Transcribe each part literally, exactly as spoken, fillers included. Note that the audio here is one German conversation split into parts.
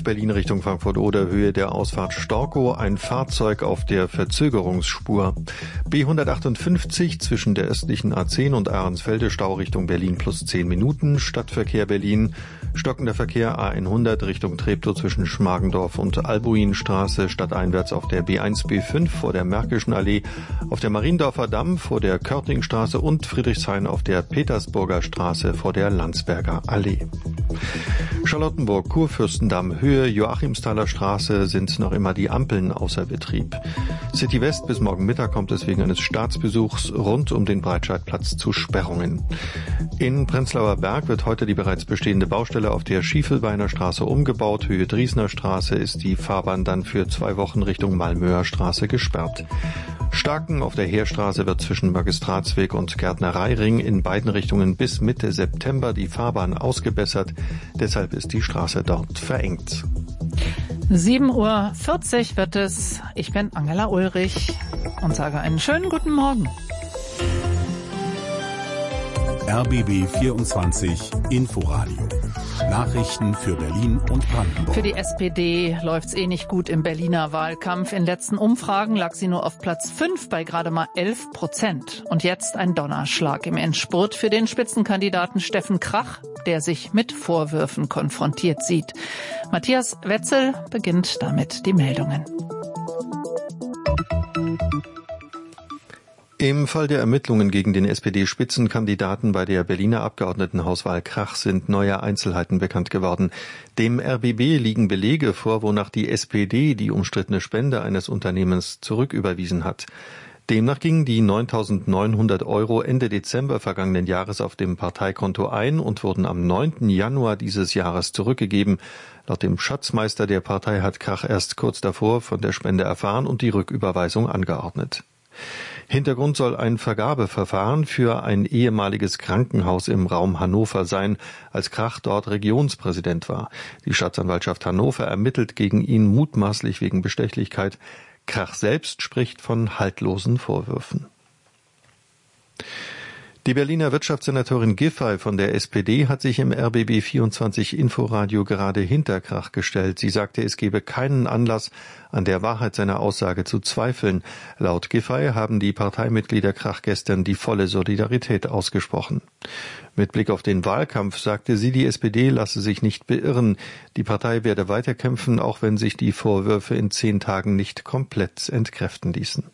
fünf Berlin Richtung Frankfurt-Oder, Höhe der Ausfahrt Storkow, ein Fahrzeug auf der Verzögerungsspur. B hundertachtundfünfzig zwischen der östlichen A zehn und Ahrensfelde, Stau Richtung Berlin plus zehn Minuten, Stadtverkehr Berlin. Stockender Verkehr A hundert Richtung Treptow zwischen Schmargendorf und Albuinstraße, stadteinwärts auf der B eins B fünf vor der Märkischen Allee, auf der Mariendorfer Damm vor der Körtingstraße und Friedrichshain auf der Petersburger Straße vor der Landsberger Allee. Charlottenburg, Kurfürstendamm, Höhe Joachimsthaler Straße sind noch immer die Ampeln außer Betrieb. City West bis morgen Mittag kommt es wegen eines Staatsbesuchs rund um den Breitscheidplatz zu Sperrungen. In Prenzlauer Berg wird heute die bereits bestehende Baustelle auf der Schiefelbeiner Straße umgebaut. Höhe Driesner Straße ist die Fahrbahn dann für zwei Wochen Richtung Malmöer Straße gesperrt. Starken auf der Heerstraße wird zwischen Magistratsweg und Gärtnereiring in beiden Richtungen bis Mitte September die Fahrbahn ausgebessert. Deshalb ist die Straße dort verengt. sieben Uhr vierzig wird es. Ich bin Angela Ulrich und sage einen schönen guten Morgen. R B B vierundzwanzig Inforadio. Nachrichten für Berlin und Brandenburg. Für die S P D läuft's eh nicht gut im Berliner Wahlkampf. In letzten Umfragen lag sie nur auf Platz fünf bei gerade mal elf Prozent. Und jetzt ein Donnerschlag im Endspurt für den Spitzenkandidaten Steffen Krach, der sich mit Vorwürfen konfrontiert sieht. Matthias Wetzel beginnt damit die Meldungen. Im Fall der Ermittlungen gegen den S P D-Spitzenkandidaten bei der Berliner Abgeordnetenhauswahl Krach sind neue Einzelheiten bekannt geworden. Dem R B B liegen Belege vor, wonach die S P D die umstrittene Spende eines Unternehmens zurücküberwiesen hat. Demnach gingen die neuntausendneunhundert Euro Ende Dezember vergangenen Jahres auf dem Parteikonto ein und wurden am neunten Januar dieses Jahres zurückgegeben. Laut dem Schatzmeister der Partei hat Krach erst kurz davor von der Spende erfahren und die Rücküberweisung angeordnet. Hintergrund soll ein Vergabeverfahren für ein ehemaliges Krankenhaus im Raum Hannover sein, als Krach dort Regionspräsident war. Die Staatsanwaltschaft Hannover ermittelt gegen ihn mutmaßlich wegen Bestechlichkeit. Krach selbst spricht von haltlosen Vorwürfen. Die Berliner Wirtschaftssenatorin Giffey von der S P D hat sich im R B B vierundzwanzig Inforadio gerade hinter Krach gestellt. Sie sagte, es gebe keinen Anlass, an der Wahrheit seiner Aussage zu zweifeln. Laut Giffey haben die Parteimitglieder Krach gestern die volle Solidarität ausgesprochen. Mit Blick auf den Wahlkampf sagte sie, die S P D lasse sich nicht beirren. Die Partei werde weiterkämpfen, auch wenn sich die Vorwürfe in zehn Tagen nicht komplett entkräften ließen.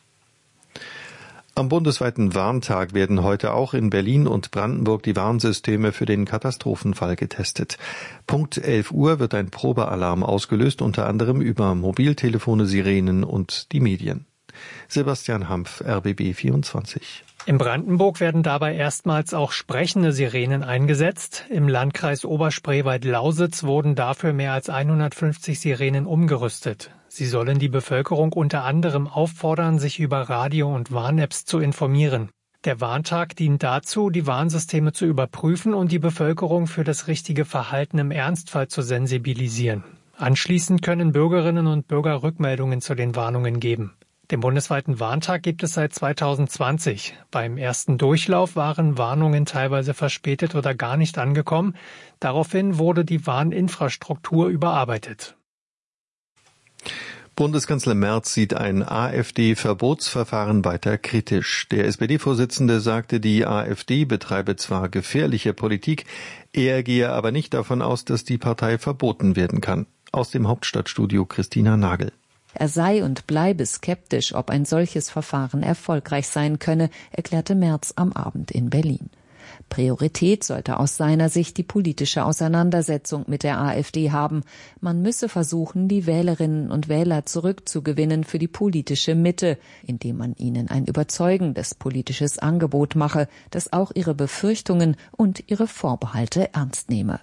Am bundesweiten Warntag werden heute auch in Berlin und Brandenburg die Warnsysteme für den Katastrophenfall getestet. Punkt elf Uhr wird ein Probealarm ausgelöst, unter anderem über Mobiltelefone, Sirenen und die Medien. Sebastian Hampf, R B B vierundzwanzig. In Brandenburg werden dabei erstmals auch sprechende Sirenen eingesetzt. Im Landkreis Oberspreewald-Lausitz wurden dafür mehr als hundertfünfzig Sirenen umgerüstet. Sie sollen die Bevölkerung unter anderem auffordern, sich über Radio- und Warn-Apps zu informieren. Der Warntag dient dazu, die Warnsysteme zu überprüfen und die Bevölkerung für das richtige Verhalten im Ernstfall zu sensibilisieren. Anschließend können Bürgerinnen und Bürger Rückmeldungen zu den Warnungen geben. Den bundesweiten Warntag gibt es seit zweitausendzwanzig. Beim ersten Durchlauf waren Warnungen teilweise verspätet oder gar nicht angekommen. Daraufhin wurde die Warninfrastruktur überarbeitet. Bundeskanzler Merz sieht ein AfD-Verbotsverfahren weiter kritisch. Der S P D-Vorsitzende sagte, die AfD betreibe zwar gefährliche Politik, er gehe aber nicht davon aus, dass die Partei verboten werden kann. Aus dem Hauptstadtstudio Christina Nagel. Er sei und bleibe skeptisch, ob ein solches Verfahren erfolgreich sein könne, erklärte Merz am Abend in Berlin. Priorität sollte aus seiner Sicht die politische Auseinandersetzung mit der AfD haben. Man müsse versuchen, die Wählerinnen und Wähler zurückzugewinnen für die politische Mitte, indem man ihnen ein überzeugendes politisches Angebot mache, das auch ihre Befürchtungen und ihre Vorbehalte ernst nehme.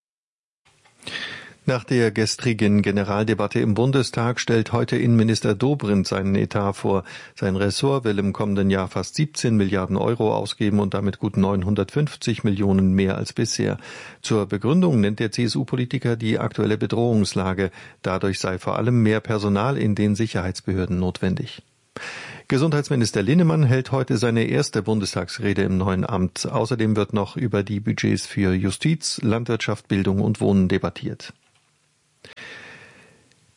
Nach der gestrigen Generaldebatte im Bundestag stellt heute Innenminister Dobrindt seinen Etat vor. Sein Ressort will im kommenden Jahr fast siebzehn Milliarden Euro ausgeben und damit gut neunhundertfünfzig Millionen mehr als bisher. Zur Begründung nennt der C S U-Politiker die aktuelle Bedrohungslage. Dadurch sei vor allem mehr Personal in den Sicherheitsbehörden notwendig. Gesundheitsminister Linnemann hält heute seine erste Bundestagsrede im neuen Amt. Außerdem wird noch über die Budgets für Justiz, Landwirtschaft, Bildung und Wohnen debattiert.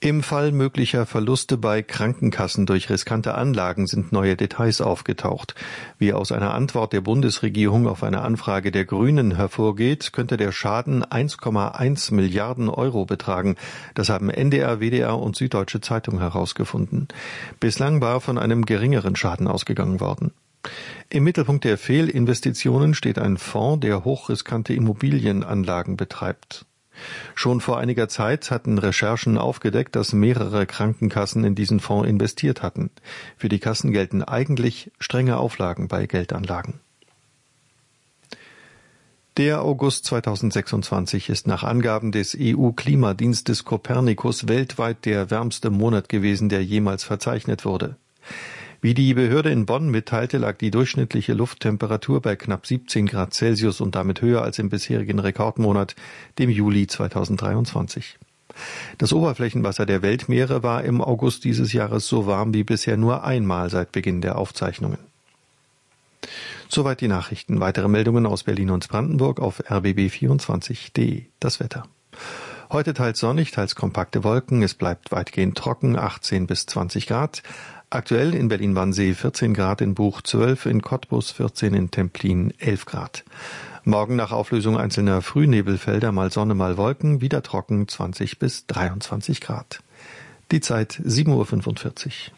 Im Fall möglicher Verluste bei Krankenkassen durch riskante Anlagen sind neue Details aufgetaucht. Wie aus einer Antwort der Bundesregierung auf eine Anfrage der Grünen hervorgeht, könnte der Schaden eins Komma eins Milliarden Euro betragen. Das haben N D R, W D R und Süddeutsche Zeitung herausgefunden. Bislang war von einem geringeren Schaden ausgegangen worden. Im Mittelpunkt der Fehlinvestitionen steht ein Fonds, der hochriskante Immobilienanlagen betreibt. Schon vor einiger Zeit hatten Recherchen aufgedeckt, dass mehrere Krankenkassen in diesen Fonds investiert hatten. Für die Kassen gelten eigentlich strenge Auflagen bei Geldanlagen. Der August zweitausendsechsundzwanzig ist nach Angaben des E U-Klimadienstes Copernicus weltweit der wärmste Monat gewesen, der jemals verzeichnet wurde. Wie die Behörde in Bonn mitteilte, lag die durchschnittliche Lufttemperatur bei knapp siebzehn Grad Celsius und damit höher als im bisherigen Rekordmonat, dem Juli zweitausenddreiundzwanzig. Das Oberflächenwasser der Weltmeere war im August dieses Jahres so warm wie bisher nur einmal seit Beginn der Aufzeichnungen. Soweit die Nachrichten. Weitere Meldungen aus Berlin und Brandenburg auf r b b vierundzwanzig punkt de. Das Wetter. Heute teils sonnig, teils kompakte Wolken. Es bleibt weitgehend trocken, achtzehn bis zwanzig Grad. Aktuell in Berlin-Wannsee vierzehn Grad, in Buch zwölf, in Cottbus vierzehn, in Templin elf Grad. Morgen nach Auflösung einzelner Frühnebelfelder mal Sonne, mal Wolken, wieder trocken zwanzig bis dreiundzwanzig Grad. Die Zeit sieben Uhr fünfundvierzig.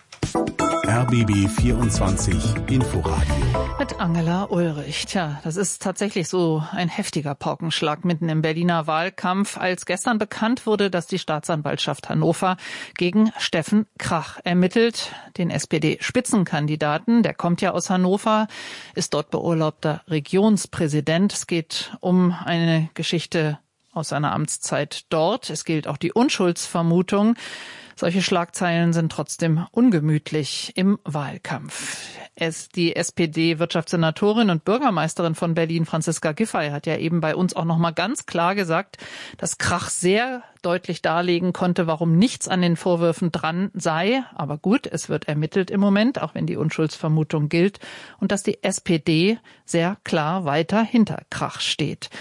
R B B vierundzwanzig Inforadio. Mit Angela Ulrich. Tja, das ist tatsächlich so ein heftiger Paukenschlag mitten im Berliner Wahlkampf, als gestern bekannt wurde, dass die Staatsanwaltschaft Hannover gegen Steffen Krach ermittelt, den S P D-Spitzenkandidaten. Der kommt ja aus Hannover, ist dort beurlaubter Regionspräsident. Es geht um eine Geschichte aus seiner Amtszeit dort. Es gilt auch die Unschuldsvermutung. Solche Schlagzeilen sind trotzdem ungemütlich im Wahlkampf. Es, die S P D-Wirtschaftssenatorin und Bürgermeisterin von Berlin, Franziska Giffey, hat ja eben bei uns auch noch mal ganz klar gesagt, dass Krach sehr deutlich darlegen konnte, warum nichts an den Vorwürfen dran sei. Aber gut, es wird ermittelt im Moment, auch wenn die Unschuldsvermutung gilt, und dass die S P D sehr klar weiter hinter Krach steht.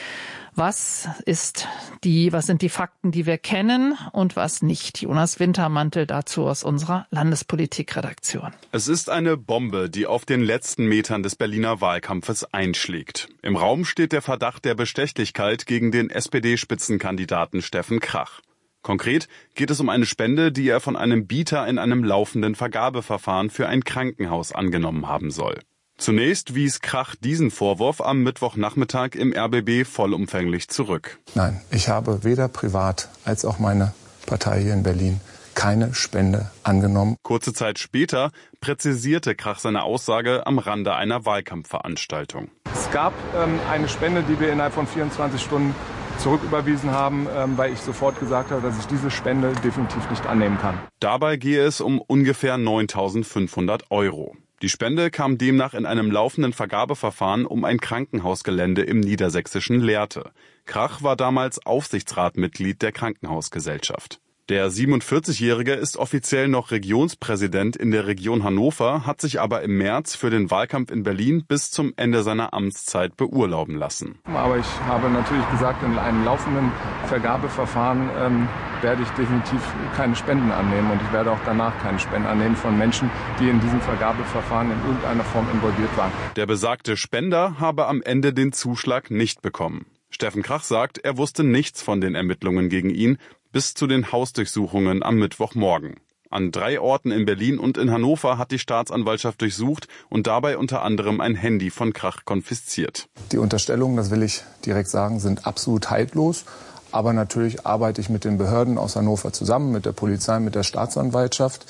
Was ist die, was sind die Fakten, die wir kennen und was nicht? Jonas Wintermantel dazu aus unserer Landespolitikredaktion. Es ist eine Bombe, die auf den letzten Metern des Berliner Wahlkampfes einschlägt. Im Raum steht der Verdacht der Bestechlichkeit gegen den S P D-Spitzenkandidaten Steffen Krach. Konkret geht es um eine Spende, die er von einem Bieter in einem laufenden Vergabeverfahren für ein Krankenhaus angenommen haben soll. Zunächst wies Krach diesen Vorwurf am Mittwochnachmittag im R B B vollumfänglich zurück. Nein, ich habe weder privat als auch meine Partei hier in Berlin keine Spende angenommen. Kurze Zeit später präzisierte Krach seine Aussage am Rande einer Wahlkampfveranstaltung. Es gab ähm, eine Spende, die wir innerhalb von vierundzwanzig Stunden zurücküberwiesen haben, ähm, weil ich sofort gesagt habe, dass ich diese Spende definitiv nicht annehmen kann. Dabei gehe es um ungefähr neuntausendfünfhundert Euro. Die Spende kam demnach in einem laufenden Vergabeverfahren um ein Krankenhausgelände im niedersächsischen Lehrte. Krach war damals Aufsichtsratmitglied der Krankenhausgesellschaft. Der siebenundvierzigjährige ist offiziell noch Regionspräsident in der Region Hannover, hat sich aber im März für den Wahlkampf in Berlin bis zum Ende seiner Amtszeit beurlauben lassen. Aber ich habe natürlich gesagt, in einem laufenden Vergabeverfahren ähm, werde ich definitiv keine Spenden annehmen und ich werde auch danach keine Spenden annehmen von Menschen, die in diesem Vergabeverfahren in irgendeiner Form involviert waren. Der besagte Spender habe am Ende den Zuschlag nicht bekommen. Steffen Krach sagt, er wusste nichts von den Ermittlungen gegen ihn, bis zu den Hausdurchsuchungen am Mittwochmorgen. An drei Orten in Berlin und in Hannover hat die Staatsanwaltschaft durchsucht und dabei unter anderem ein Handy von Krach konfisziert. Die Unterstellungen, das will ich direkt sagen, sind absolut haltlos. Aber natürlich arbeite ich mit den Behörden aus Hannover zusammen, mit der Polizei, mit der Staatsanwaltschaft.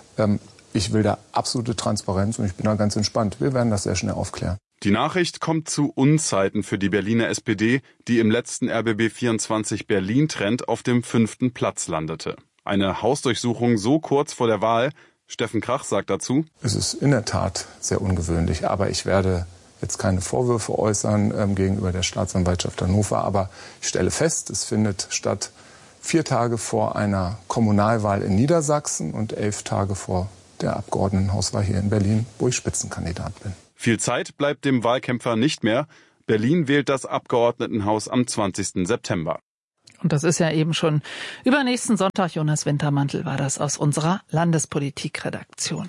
Ich will da absolute Transparenz und ich bin da ganz entspannt. Wir werden das sehr schnell aufklären. Die Nachricht kommt zu Unzeiten für die Berliner S P D, die im letzten R B B vierundzwanzig Berlin-Trend auf dem fünften Platz landete. Eine Hausdurchsuchung so kurz vor der Wahl, Steffen Krach sagt dazu: Es ist in der Tat sehr ungewöhnlich, aber ich werde jetzt keine Vorwürfe äußern ähm, gegenüber der Staatsanwaltschaft Hannover, aber ich stelle fest, es findet statt vier Tage vor einer Kommunalwahl in Niedersachsen und elf Tage vor der Abgeordnetenhauswahl hier in Berlin, wo ich Spitzenkandidat bin. Viel Zeit bleibt dem Wahlkämpfer nicht mehr. Berlin wählt das Abgeordnetenhaus am zwanzigsten September. Und das ist ja eben schon übernächsten Sonntag. Jonas Wintermantel war das aus unserer Landespolitikredaktion.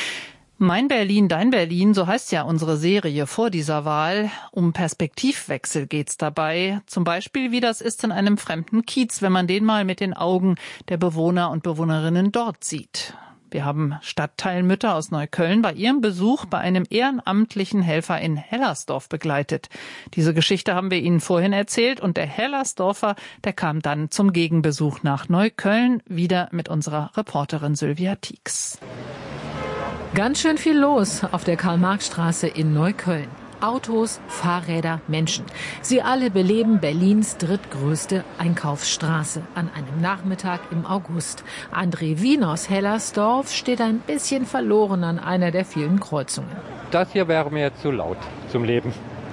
Mein Berlin, dein Berlin, so heißt ja unsere Serie vor dieser Wahl. Um Perspektivwechsel geht's dabei. Zum Beispiel, wie das ist in einem fremden Kiez, wenn man den mal mit den Augen der Bewohner und Bewohnerinnen dort sieht. Wir haben Stadtteilmütter aus Neukölln bei ihrem Besuch bei einem ehrenamtlichen Helfer in Hellersdorf begleitet. Diese Geschichte haben wir Ihnen vorhin erzählt und der Hellersdorfer, der kam dann zum Gegenbesuch nach Neukölln, wieder mit unserer Reporterin Sylvia Tieks. Ganz schön viel los auf der Karl-Marx-Straße in Neukölln. Autos, Fahrräder, Menschen. Sie alle beleben Berlins drittgrößte Einkaufsstraße an einem Nachmittag im August. André Wien aus Hellersdorf steht ein bisschen verloren an einer der vielen Kreuzungen. Das hier wäre mir zu laut zum Leben.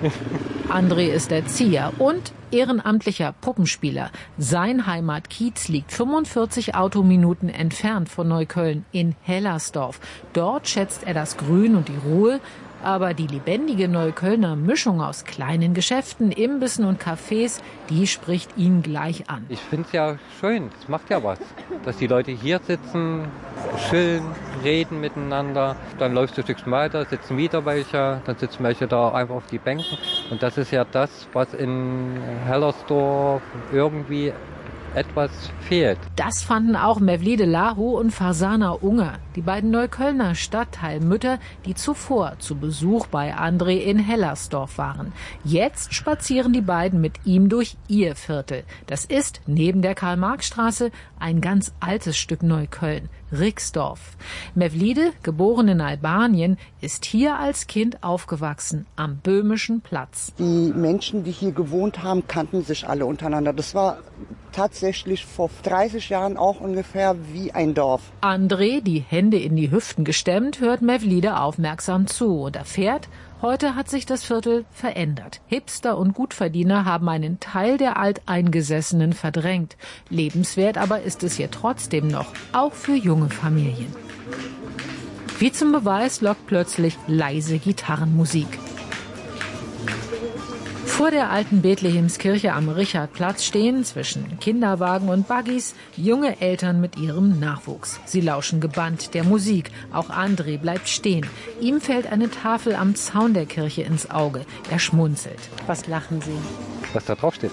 André ist Erzieher und ehrenamtlicher Puppenspieler. Sein Heimatkiez liegt fünfundvierzig Autominuten entfernt von Neukölln in Hellersdorf. Dort schätzt er das Grün und die Ruhe. Aber die lebendige Neuköllner Mischung aus kleinen Geschäften, Imbissen und Cafés, die spricht ihn gleich an. Ich finde es ja schön, es macht ja was, dass die Leute hier sitzen, chillen, reden miteinander. Dann läufst du ein Stückchen weiter, sitzen wieder welche, dann sitzen welche da einfach auf die Bänken. Und das ist ja das, was in Hellersdorf irgendwie etwas fehlt. Das fanden auch Mevlide Lahu und Farsana Unger, die beiden Neuköllner Stadtteilmütter, die zuvor zu Besuch bei André in Hellersdorf waren. Jetzt spazieren die beiden mit ihm durch ihr Viertel. Das ist neben der Karl-Marx-Straße ein ganz altes Stück Neukölln, Rixdorf. Mevlide, geboren in Albanien, ist hier als Kind aufgewachsen, am Böhmischen Platz. Die Menschen, die hier gewohnt haben, kannten sich alle untereinander. Das war tatsächlich vor dreißig Jahren auch ungefähr wie ein Dorf. André, die Hände in die Hüften gestemmt, hört Mevlide aufmerksam zu und erfährt, heute hat sich das Viertel verändert. Hipster und Gutverdiener haben einen Teil der Alteingesessenen verdrängt. Lebenswert aber ist es hier trotzdem noch, auch für junge Familien. Wie zum Beweis lockt plötzlich leise Gitarrenmusik. Vor der alten Bethlehemskirche am Richardplatz stehen zwischen Kinderwagen und Buggies junge Eltern mit ihrem Nachwuchs. Sie lauschen gebannt der Musik. Auch André bleibt stehen. Ihm fällt eine Tafel am Zaun der Kirche ins Auge. Er schmunzelt. Was lachen Sie? Was da drauf steht.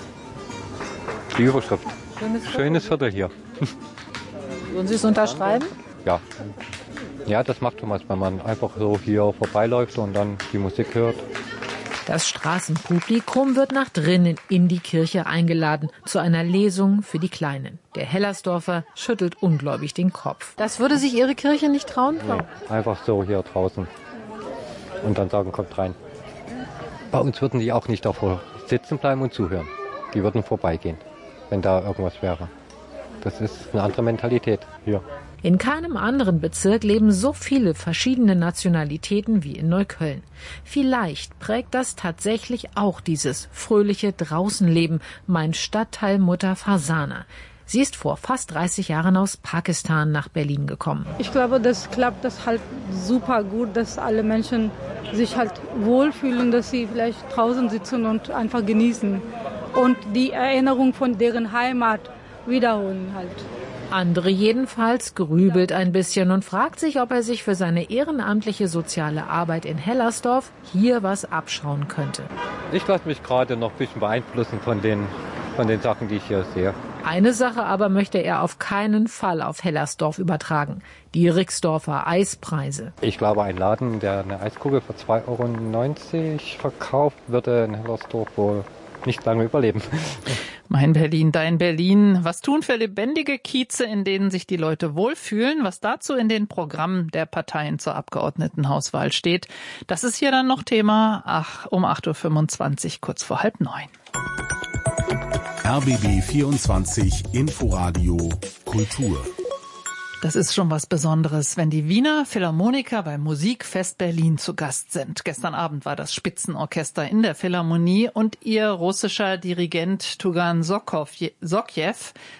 Die Überschrift. Schönes Viertel, Schönes Viertel hier. Würden Sie es unterschreiben? Ja. Ja, das macht Thomas, wenn man einfach so hier vorbeiläuft und dann die Musik hört. Das Straßenpublikum wird nach drinnen in die Kirche eingeladen, zu einer Lesung für die Kleinen. Der Hellersdorfer schüttelt ungläubig den Kopf. Das würde sich Ihre Kirche nicht trauen? Nee, einfach so hier draußen und dann sagen, kommt rein. Bei uns würden die auch nicht davor sitzen bleiben und zuhören. Die würden vorbeigehen, wenn da irgendwas wäre. Das ist eine andere Mentalität hier. In keinem anderen Bezirk leben so viele verschiedene Nationalitäten wie in Neukölln. Vielleicht prägt das tatsächlich auch dieses fröhliche Draußenleben, mein Stadtteilmutter Farsana. Sie ist vor fast dreißig Jahren aus Pakistan nach Berlin gekommen. Ich glaube, das klappt das halt super gut, dass alle Menschen sich halt wohlfühlen, dass sie vielleicht draußen sitzen und einfach genießen und die Erinnerung von deren Heimat wiederholen halt. André jedenfalls grübelt ein bisschen und fragt sich, ob er sich für seine ehrenamtliche soziale Arbeit in Hellersdorf hier was abschauen könnte. Ich lasse mich gerade noch ein bisschen beeinflussen von den, von den Sachen, die ich hier sehe. Eine Sache aber möchte er auf keinen Fall auf Hellersdorf übertragen. Die Rixdorfer Eispreise. Ich glaube, ein Laden, der eine Eiskugel für zwei Euro neunzig verkauft, würde in Hellersdorf wohl nicht lange überleben. Mein Berlin, dein Berlin. Was tun für lebendige Kieze, in denen sich die Leute wohlfühlen? Was dazu in den Programmen der Parteien zur Abgeordnetenhauswahl steht, das ist hier dann noch Thema ach, um acht Uhr fünfundzwanzig, kurz vor halb neun. R B B vierundzwanzig Inforadio Kultur. Das ist schon was Besonderes, wenn die Wiener Philharmoniker beim Musikfest Berlin zu Gast sind. Gestern Abend war das Spitzenorchester in der Philharmonie und ihr russischer Dirigent Tugan Sokjew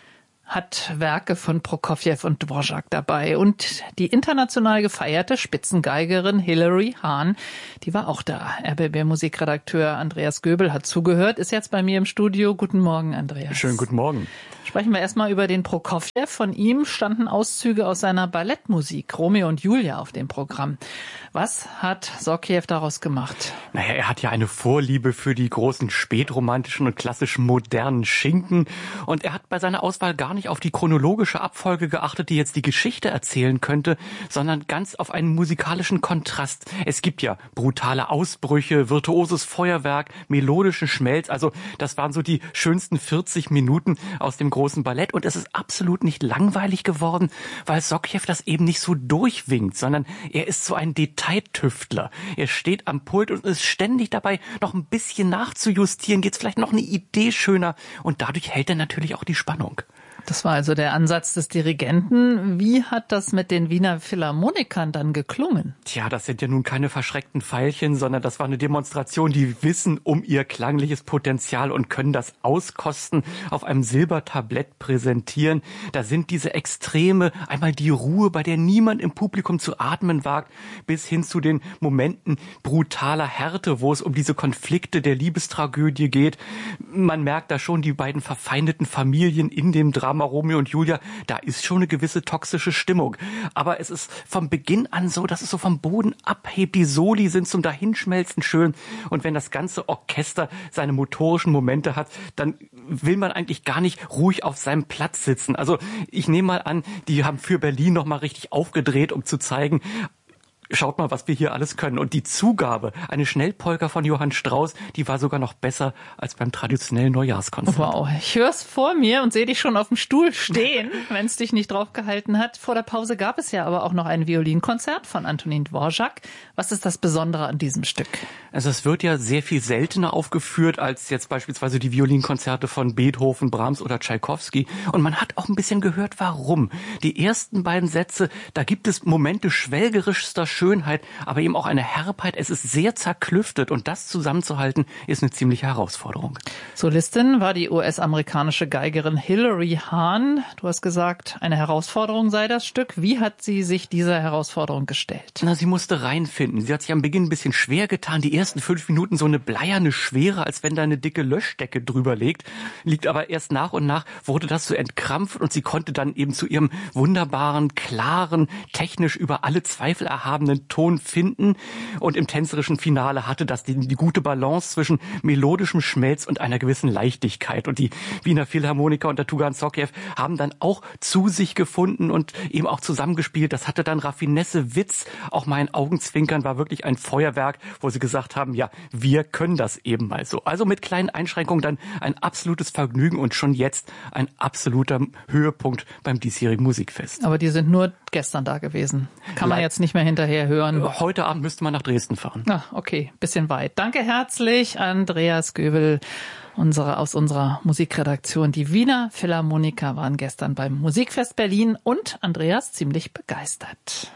hat Werke von Prokofjew und Dvorak dabei. Und die international gefeierte Spitzengeigerin Hilary Hahn, die war auch da. R B B-Musikredakteur Andreas Göbel hat zugehört, ist jetzt bei mir im Studio. Guten Morgen, Andreas. Schönen guten Morgen. Sprechen wir erstmal über den Prokofjew. Von ihm standen Auszüge aus seiner Ballettmusik, Romeo und Julia, auf dem Programm. Was hat Sorkjew daraus gemacht? Naja, er hat ja eine Vorliebe für die großen spätromantischen und klassischen modernen Schinken. Und er hat bei seiner Auswahl gar nicht auf die chronologische Abfolge geachtet, die jetzt die Geschichte erzählen könnte, sondern ganz auf einen musikalischen Kontrast. Es gibt ja brutale Ausbrüche, virtuoses Feuerwerk, melodischen Schmelz. Also das waren so die schönsten vierzig Minuten aus dem großen Ballett. Und es ist absolut nicht langweilig geworden, weil Sorkjew das eben nicht so durchwinkt, sondern er ist so ein Detailtüftler. Er steht am Pult und ist ständig dabei, noch ein bisschen nachzujustieren. Geht's vielleicht noch eine Idee schöner? Und dadurch hält er natürlich auch die Spannung. Das war also der Ansatz des Dirigenten. Wie hat das mit den Wiener Philharmonikern dann geklungen? Tja, das sind ja nun keine verschreckten Veilchen, sondern das war eine Demonstration, die wissen um ihr klangliches Potenzial und können das auskosten, auf einem Silbertablett präsentieren. Da sind diese Extreme, einmal die Ruhe, bei der niemand im Publikum zu atmen wagt, bis hin zu den Momenten brutaler Härte, wo es um diese Konflikte der Liebestragödie geht. Man merkt da schon die beiden verfeindeten Familien in dem Drama Romeo und Julia, da ist schon eine gewisse toxische Stimmung. Aber es ist vom Beginn an so, dass es so vom Boden abhebt. Die Soli sind zum Dahinschmelzen schön. Und wenn das ganze Orchester seine motorischen Momente hat, dann will man eigentlich gar nicht ruhig auf seinem Platz sitzen. Also ich nehme mal an, die haben für Berlin noch mal richtig aufgedreht, um zu zeigen, schaut mal, was wir hier alles können. Und die Zugabe, eine Schnellpolka von Johann Strauss, die war sogar noch besser als beim traditionellen Neujahrskonzert. Wow, ich höre es vor mir und sehe dich schon auf dem Stuhl stehen, wenn es dich nicht drauf gehalten hat. Vor der Pause gab es ja aber auch noch ein Violinkonzert von Antonin Dvorak. Was ist das Besondere an diesem Stück? Also es wird ja sehr viel seltener aufgeführt als jetzt beispielsweise die Violinkonzerte von Beethoven, Brahms oder Tschaikowski. Und man hat auch ein bisschen gehört, warum. Die ersten beiden Sätze, da gibt es Momente schwelgerischster Schönheit, aber eben auch eine Herbheit. Es ist sehr zerklüftet und das zusammenzuhalten ist eine ziemliche Herausforderung. Solistin war die U S-amerikanische Geigerin Hilary Hahn. Du hast gesagt, eine Herausforderung sei das Stück. Wie hat sie sich dieser Herausforderung gestellt? Na, sie musste reinfinden. Sie hat sich am Beginn ein bisschen schwer getan. Die ersten fünf Minuten so eine bleierne Schwere, als wenn da eine dicke Löschdecke drüber liegt. Liegt aber erst nach und nach wurde das so entkrampft und sie konnte dann eben zu ihrem wunderbaren, klaren, technisch über alle Zweifel erhabenen Ton finden. Und im tänzerischen Finale hatte das die, die gute Balance zwischen melodischem Schmelz und einer gewissen Leichtigkeit. Und die Wiener Philharmoniker und der Tugan Sorkjew haben dann auch zu sich gefunden und eben auch zusammengespielt. Das hatte dann Raffinesse, Witz, auch mal ein Augenzwinkern, war wirklich ein Feuerwerk, wo sie gesagt haben, ja, wir können das eben mal so. Also mit kleinen Einschränkungen dann ein absolutes Vergnügen und schon jetzt ein absoluter Höhepunkt beim diesjährigen Musikfest. Aber die sind nur gestern da gewesen. Kann man jetzt nicht mehr hinterher hören. Heute Abend müsste man nach Dresden fahren. Ah, okay, bisschen weit. Danke herzlich, Andreas Göbel, unsere, aus unserer Musikredaktion. Die Wiener Philharmoniker waren gestern beim Musikfest Berlin und Andreas ziemlich begeistert.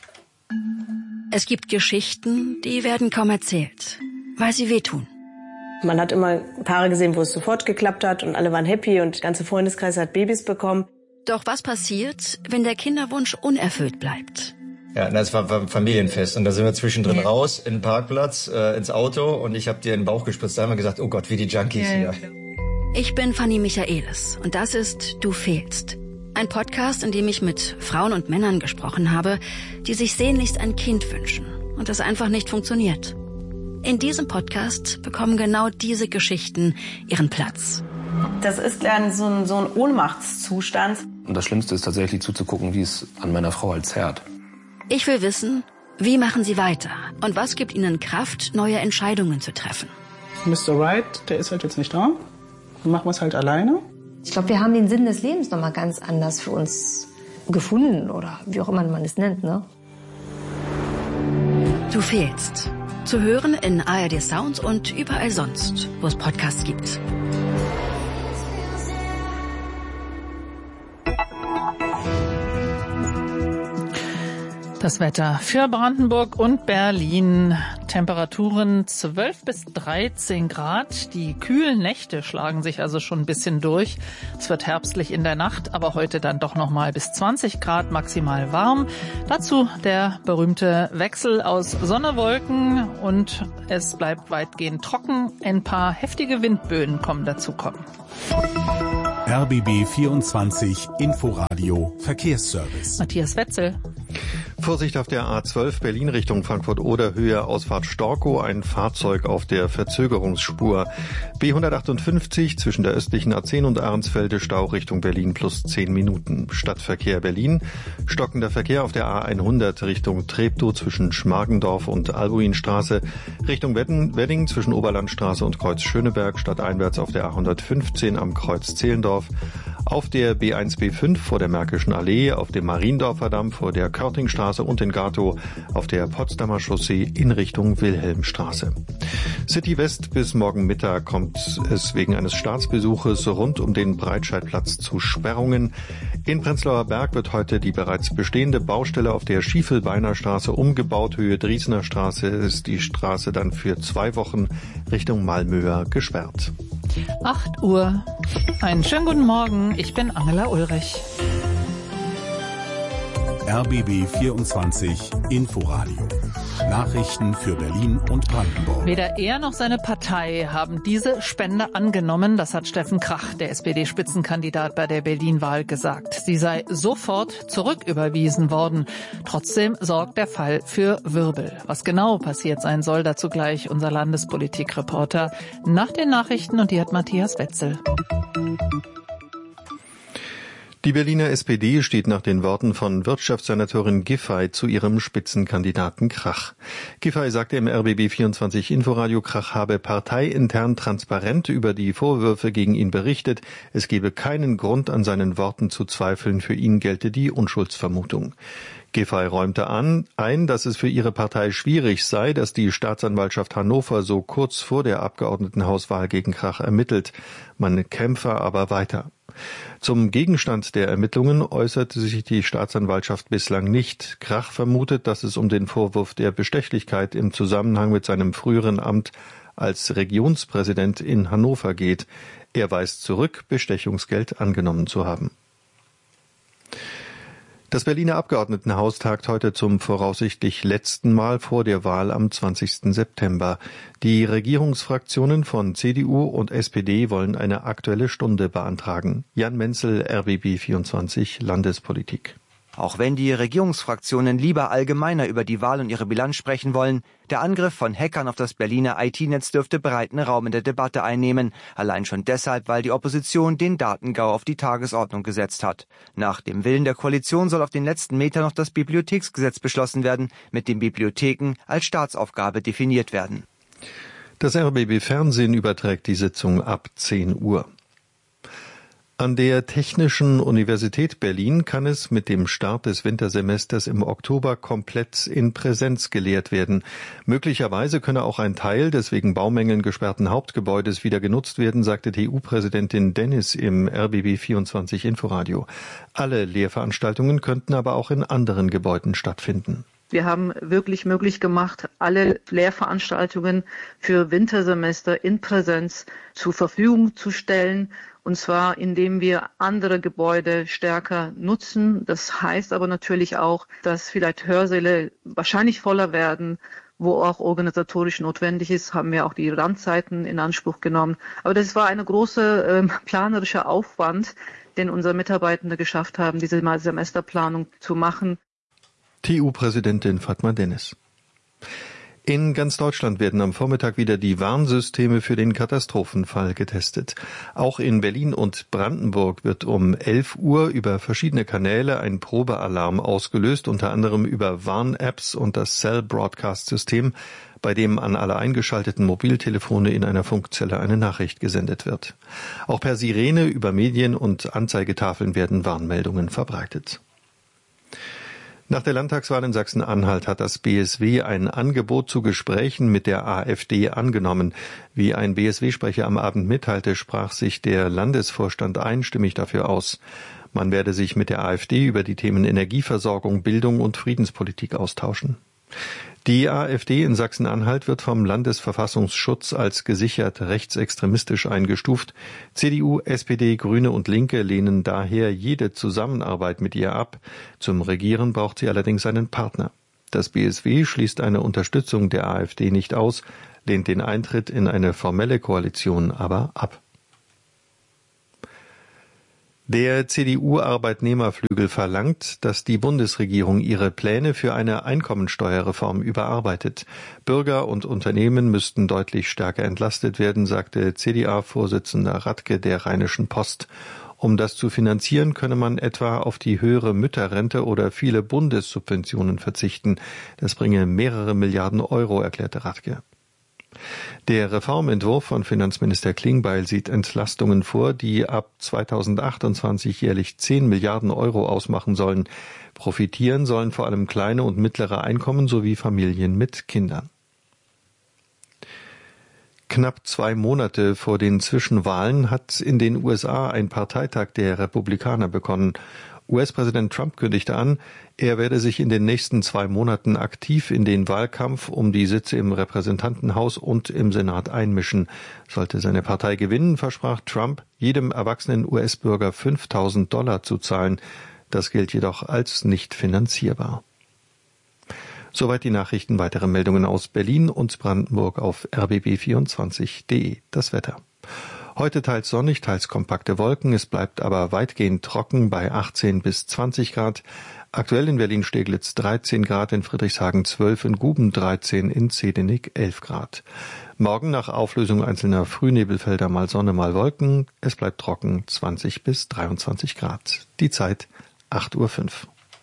Es gibt Geschichten, die werden kaum erzählt, weil sie wehtun. Man hat immer Paare gesehen, wo es sofort geklappt hat und alle waren happy und der ganze Freundeskreis hat Babys bekommen. Doch was passiert, wenn der Kinderwunsch unerfüllt bleibt? Ja, das war ein Familienfest und da sind wir zwischendrin ja. raus in den Parkplatz, äh, ins Auto und ich habe dir in den Bauch gespritzt. Da haben wir gesagt, oh Gott, wie die Junkies ja. hier. Ich bin Fanny Michaelis und das ist Du fehlst. Ein Podcast, in dem ich mit Frauen und Männern gesprochen habe, die sich sehnlichst ein Kind wünschen und das einfach nicht funktioniert. In diesem Podcast bekommen genau diese Geschichten ihren Platz. Das ist dann so ein, so ein Ohnmachtszustand. Und das Schlimmste ist tatsächlich zuzugucken, wie es an meiner Frau halt zerrt. Ich will wissen, wie machen sie weiter und was gibt ihnen Kraft, neue Entscheidungen zu treffen. Mister Wright, der ist halt jetzt nicht da. Dann machen wir es halt alleine. Ich glaube, wir haben den Sinn des Lebens noch mal ganz anders für uns gefunden oder wie auch immer man es nennt, ne? Du fehlst. Zu hören in A R D Sound und überall sonst, wo es Podcasts gibt. Das Wetter für Brandenburg und Berlin. Temperaturen zwölf bis dreizehn Grad. Die kühlen Nächte schlagen sich also schon ein bisschen durch. Es wird herbstlich in der Nacht, aber heute dann doch noch mal bis zwanzig Grad maximal warm. Dazu der berühmte Wechsel aus Sonne, Wolken und es bleibt weitgehend trocken. Ein paar heftige Windböen kommen dazu kommen. R B B vierundzwanzig Inforadio Verkehrsservice. Matthias Wetzel. Vorsicht auf der A zwölf Berlin Richtung Frankfurt-Oder, Höhe Ausfahrt Storkow, ein Fahrzeug auf der Verzögerungsspur. B hundertachtundfünfzig zwischen der östlichen A zehn und Ahrensfelde, Stau Richtung Berlin plus zehn Minuten. Stadtverkehr Berlin, stockender Verkehr auf der A hundert Richtung Treptow zwischen Schmargendorf und Albuinstraße, Richtung Wedding zwischen Oberlandstraße und Kreuz Schöneberg, stadteinwärts auf der A hundertfünfzehn am Kreuz Zehlendorf, auf der B eins B fünf vor der Märkischen Allee, auf dem Mariendorfer Damm vor der Körtingstraße und in Gatow auf der Potsdamer Chaussee in Richtung Wilhelmstraße. City West bis morgen Mittag kommt es wegen eines Staatsbesuches rund um den Breitscheidplatz zu Sperrungen. In Prenzlauer Berg wird heute die bereits bestehende Baustelle auf der Schiefelbeiner Straße umgebaut. Höhe Driesener Straße ist die Straße dann für zwei Wochen Richtung Malmöer gesperrt. acht Uhr. Einen schönen guten Morgen. Ich bin Angela Ulrich. R B B vierundzwanzig Inforadio. Nachrichten für Berlin und Brandenburg. Weder er noch seine Partei haben diese Spende angenommen. Das hat Steffen Krach, der S P D-Spitzenkandidat bei der Berlin-Wahl, gesagt. Sie sei sofort zurücküberwiesen worden. Trotzdem sorgt der Fall für Wirbel. Was genau passiert sein soll, dazu gleich unser Landespolitikreporter nach den Nachrichten, und die hat Matthias Wetzel. Die Berliner S P D steht nach den Worten von Wirtschaftssenatorin Giffey zu ihrem Spitzenkandidaten Krach. Giffey sagte im R B B vierundzwanzig Inforadio, Krach habe parteiintern transparent über die Vorwürfe gegen ihn berichtet. Es gebe keinen Grund, an seinen Worten zu zweifeln. Für ihn gelte die Unschuldsvermutung. Giffey räumte an, ein, dass es für ihre Partei schwierig sei, dass die Staatsanwaltschaft Hannover so kurz vor der Abgeordnetenhauswahl gegen Krach ermittelt. Man kämpfe aber weiter. Zum Gegenstand der Ermittlungen äußerte sich die Staatsanwaltschaft bislang nicht. Krach vermutet, dass es um den Vorwurf der Bestechlichkeit im Zusammenhang mit seinem früheren Amt als Regionspräsident in Hannover geht. Er weist zurück, Bestechungsgeld angenommen zu haben. Das Berliner Abgeordnetenhaus tagt heute zum voraussichtlich letzten Mal vor der Wahl am zwanzigsten September. Die Regierungsfraktionen von C D U und S P D wollen eine Aktuelle Stunde beantragen. Jan Menzel, R B B vierundzwanzig Landespolitik. Auch wenn die Regierungsfraktionen lieber allgemeiner über die Wahl und ihre Bilanz sprechen wollen, der Angriff von Hackern auf das Berliner I T-Netz dürfte breiten Raum in der Debatte einnehmen. Allein schon deshalb, weil die Opposition den Datengau auf die Tagesordnung gesetzt hat. Nach dem Willen der Koalition soll auf den letzten Meter noch das Bibliotheksgesetz beschlossen werden, mit dem Bibliotheken als Staatsaufgabe definiert werden. Das R B B Fernsehen überträgt die Sitzung ab zehn Uhr. An der Technischen Universität Berlin kann es mit dem Start des Wintersemesters im Oktober komplett in Präsenz gelehrt werden. Möglicherweise könne auch ein Teil des wegen Baumängeln gesperrten Hauptgebäudes wieder genutzt werden, sagte T U-Präsidentin Dennis im R B B vierundzwanzig Inforadio. Alle Lehrveranstaltungen könnten aber auch in anderen Gebäuden stattfinden. Wir haben wirklich möglich gemacht, alle Lehrveranstaltungen für Wintersemester in Präsenz zur Verfügung zu stellen. Und zwar, indem wir andere Gebäude stärker nutzen. Das heißt aber natürlich auch, dass vielleicht Hörsäle wahrscheinlich voller werden, wo auch organisatorisch notwendig ist, haben wir auch die Randzeiten in Anspruch genommen. Aber das war eine große äh, planerischer Aufwand, den unsere Mitarbeitende geschafft haben, diese Semesterplanung zu machen. T U-Präsidentin Fatma Dennis. In ganz Deutschland werden am Vormittag wieder die Warnsysteme für den Katastrophenfall getestet. Auch in Berlin und Brandenburg wird um elf Uhr über verschiedene Kanäle ein Probealarm ausgelöst, unter anderem über Warn-Apps und das Cell-Broadcast-System, bei dem an alle eingeschalteten Mobiltelefone in einer Funkzelle eine Nachricht gesendet wird. Auch per Sirene über Medien und Anzeigetafeln werden Warnmeldungen verbreitet. Nach der Landtagswahl in Sachsen-Anhalt hat das B S W ein Angebot zu Gesprächen mit der AfD angenommen. Wie ein B S W-Sprecher am Abend mitteilte, sprach sich der Landesvorstand einstimmig dafür aus. Man werde sich mit der AfD über die Themen Energieversorgung, Bildung und Friedenspolitik austauschen. Die AfD in Sachsen-Anhalt wird vom Landesverfassungsschutz als gesichert rechtsextremistisch eingestuft. C D U, S P D, Grüne und Linke lehnen daher jede Zusammenarbeit mit ihr ab. Zum Regieren braucht sie allerdings einen Partner. Das B S W schließt eine Unterstützung der AfD nicht aus, lehnt den Eintritt in eine formelle Koalition aber ab. Der C D U-Arbeitnehmerflügel verlangt, dass die Bundesregierung ihre Pläne für eine Einkommensteuerreform überarbeitet. Bürger und Unternehmen müssten deutlich stärker entlastet werden, sagte C D A-Vorsitzender Radke der Rheinischen Post. Um das zu finanzieren, könne man etwa auf die höhere Mütterrente oder viele Bundessubventionen verzichten. Das bringe mehrere Milliarden Euro, erklärte Radke. Der Reformentwurf von Finanzminister Klingbeil sieht Entlastungen vor, die ab zweitausendachtundzwanzig jährlich zehn Milliarden Euro ausmachen sollen. Profitieren sollen vor allem kleine und mittlere Einkommen sowie Familien mit Kindern. Knapp zwei Monate vor den Zwischenwahlen hat in den U S A ein Parteitag der Republikaner begonnen. U S-Präsident Trump kündigte an, er werde sich in den nächsten zwei Monaten aktiv in den Wahlkampf um die Sitze im Repräsentantenhaus und im Senat einmischen. Sollte seine Partei gewinnen, versprach Trump, jedem erwachsenen U S-Bürger fünftausend Dollar zu zahlen. Das gilt jedoch als nicht finanzierbar. Soweit die Nachrichten. Weitere Meldungen aus Berlin und Brandenburg auf r b b vierundzwanzig punkt d e. Das Wetter. Heute teils sonnig, teils kompakte Wolken. Es bleibt aber weitgehend trocken bei achtzehn bis zwanzig Grad. Aktuell in Berlin-Steglitz dreizehn Grad, in Friedrichshagen zwölf, in Guben dreizehn, in Zedenik elf Grad. Morgen nach Auflösung einzelner Frühnebelfelder mal Sonne, mal Wolken. Es bleibt trocken, zwanzig bis dreiundzwanzig Grad. Die Zeit acht Uhr fünf.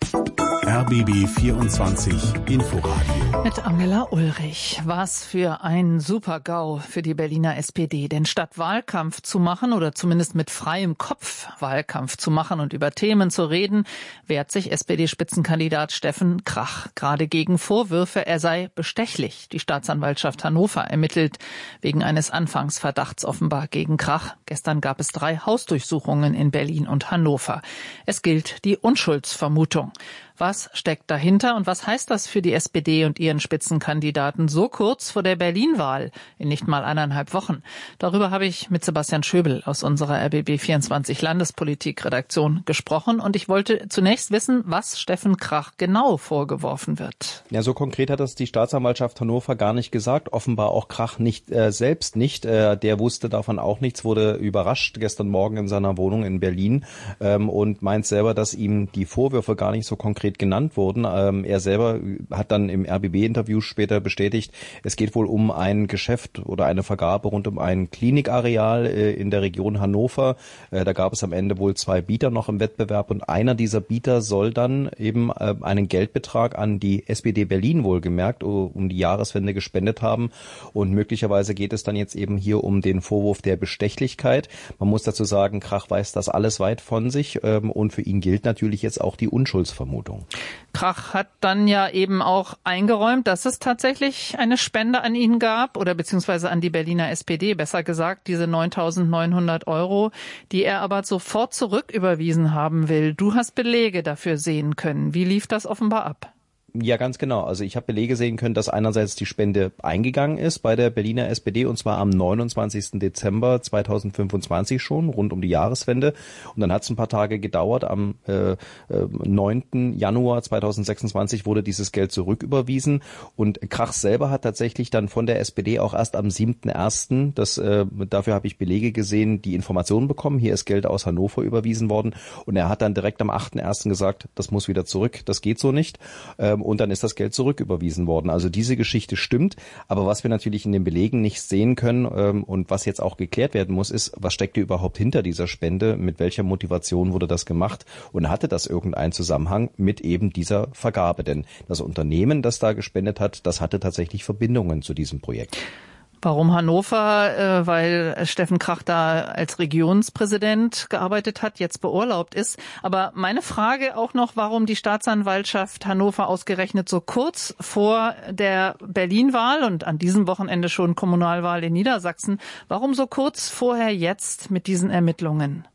R B B vierundzwanzig Inforadio. Mit Angela Ulrich. Was für ein Super-GAU für die Berliner S P D. Denn statt Wahlkampf zu machen oder zumindest mit freiem Kopf Wahlkampf zu machen und über Themen zu reden, wehrt sich S P D-Spitzenkandidat Steffen Krach gerade gegen Vorwürfe, er sei bestechlich. Die Staatsanwaltschaft Hannover ermittelt wegen eines Anfangsverdachts offenbar gegen Krach. Gestern gab es drei Hausdurchsuchungen in Berlin und Hannover. Es gilt die Unschuldsvermutung. Was steckt dahinter und was heißt das für die S P D und ihren Spitzenkandidaten so kurz vor der Berlin-Wahl in nicht mal eineinhalb Wochen? Darüber habe ich mit Sebastian Schöbel aus unserer R B B vierundzwanzig Landespolitik-Redaktion gesprochen und ich wollte zunächst wissen, was Steffen Krach genau vorgeworfen wird. Ja, so konkret hat das die Staatsanwaltschaft Hannover gar nicht gesagt, offenbar auch Krach nicht äh, selbst nicht. Äh, der wusste davon auch nichts, wurde überrascht gestern Morgen in seiner Wohnung in Berlin ähm, und meint selber, dass ihm die Vorwürfe gar nicht so konkret genannt wurden. Ähm, er selber hat dann im R B B-Interview später bestätigt, es geht wohl um ein Geschäft oder eine Vergabe rund um ein Klinikareal äh, in der Region Hannover. Äh, da gab es am Ende wohl zwei Bieter noch im Wettbewerb und einer dieser Bieter soll dann eben äh, einen Geldbetrag an die S P D Berlin wohlgemerkt um die Jahreswende gespendet haben und möglicherweise geht es dann jetzt eben hier um den Vorwurf der Bestechlichkeit. Man muss dazu sagen, Krach weiß das alles weit von sich ähm, und für ihn gilt natürlich jetzt auch die Unschuldsvermutung. Krach hat dann ja eben auch eingeräumt, dass es tatsächlich eine Spende an ihn gab oder beziehungsweise an die Berliner S P D, besser gesagt, diese neuntausendneunhundert Euro, die er aber sofort zurücküberwiesen haben will. Du hast Belege dafür sehen können. Wie lief das offenbar ab? Ja, ganz genau. Also ich habe Belege sehen können, dass einerseits die Spende eingegangen ist bei der Berliner S P D und zwar am neunundzwanzigsten Dezember zweitausendfünfundzwanzig schon, rund um die Jahreswende. Und dann hat es ein paar Tage gedauert. Am äh, äh, neunten Januar zweitausendsechsundzwanzig wurde dieses Geld zurücküberwiesen. Und Krach selber hat tatsächlich dann von der S P D auch erst am siebten ersten, das äh, dafür habe ich Belege gesehen, die Informationen bekommen. Hier ist Geld aus Hannover überwiesen worden. Und er hat dann direkt am achten ersten gesagt, das muss wieder zurück, das geht so nicht. Ähm, Und dann ist das Geld zurücküberwiesen worden. Also diese Geschichte stimmt. Aber was wir natürlich in den Belegen nicht sehen können ähm, und was jetzt auch geklärt werden muss, ist, was steckt überhaupt hinter dieser Spende? Mit welcher Motivation wurde das gemacht? Und hatte das irgendeinen Zusammenhang mit eben dieser Vergabe? Denn das Unternehmen, das da gespendet hat, das hatte tatsächlich Verbindungen zu diesem Projekt. Warum Hannover? Äh, weil Steffen Krach da als Regionspräsident gearbeitet hat, jetzt beurlaubt ist. Aber meine Frage auch noch, warum die Staatsanwaltschaft Hannover ausgerechnet so kurz vor der Berlin-Wahl und an diesem Wochenende schon Kommunalwahl in Niedersachsen, warum so kurz vorher jetzt mit diesen Ermittlungen?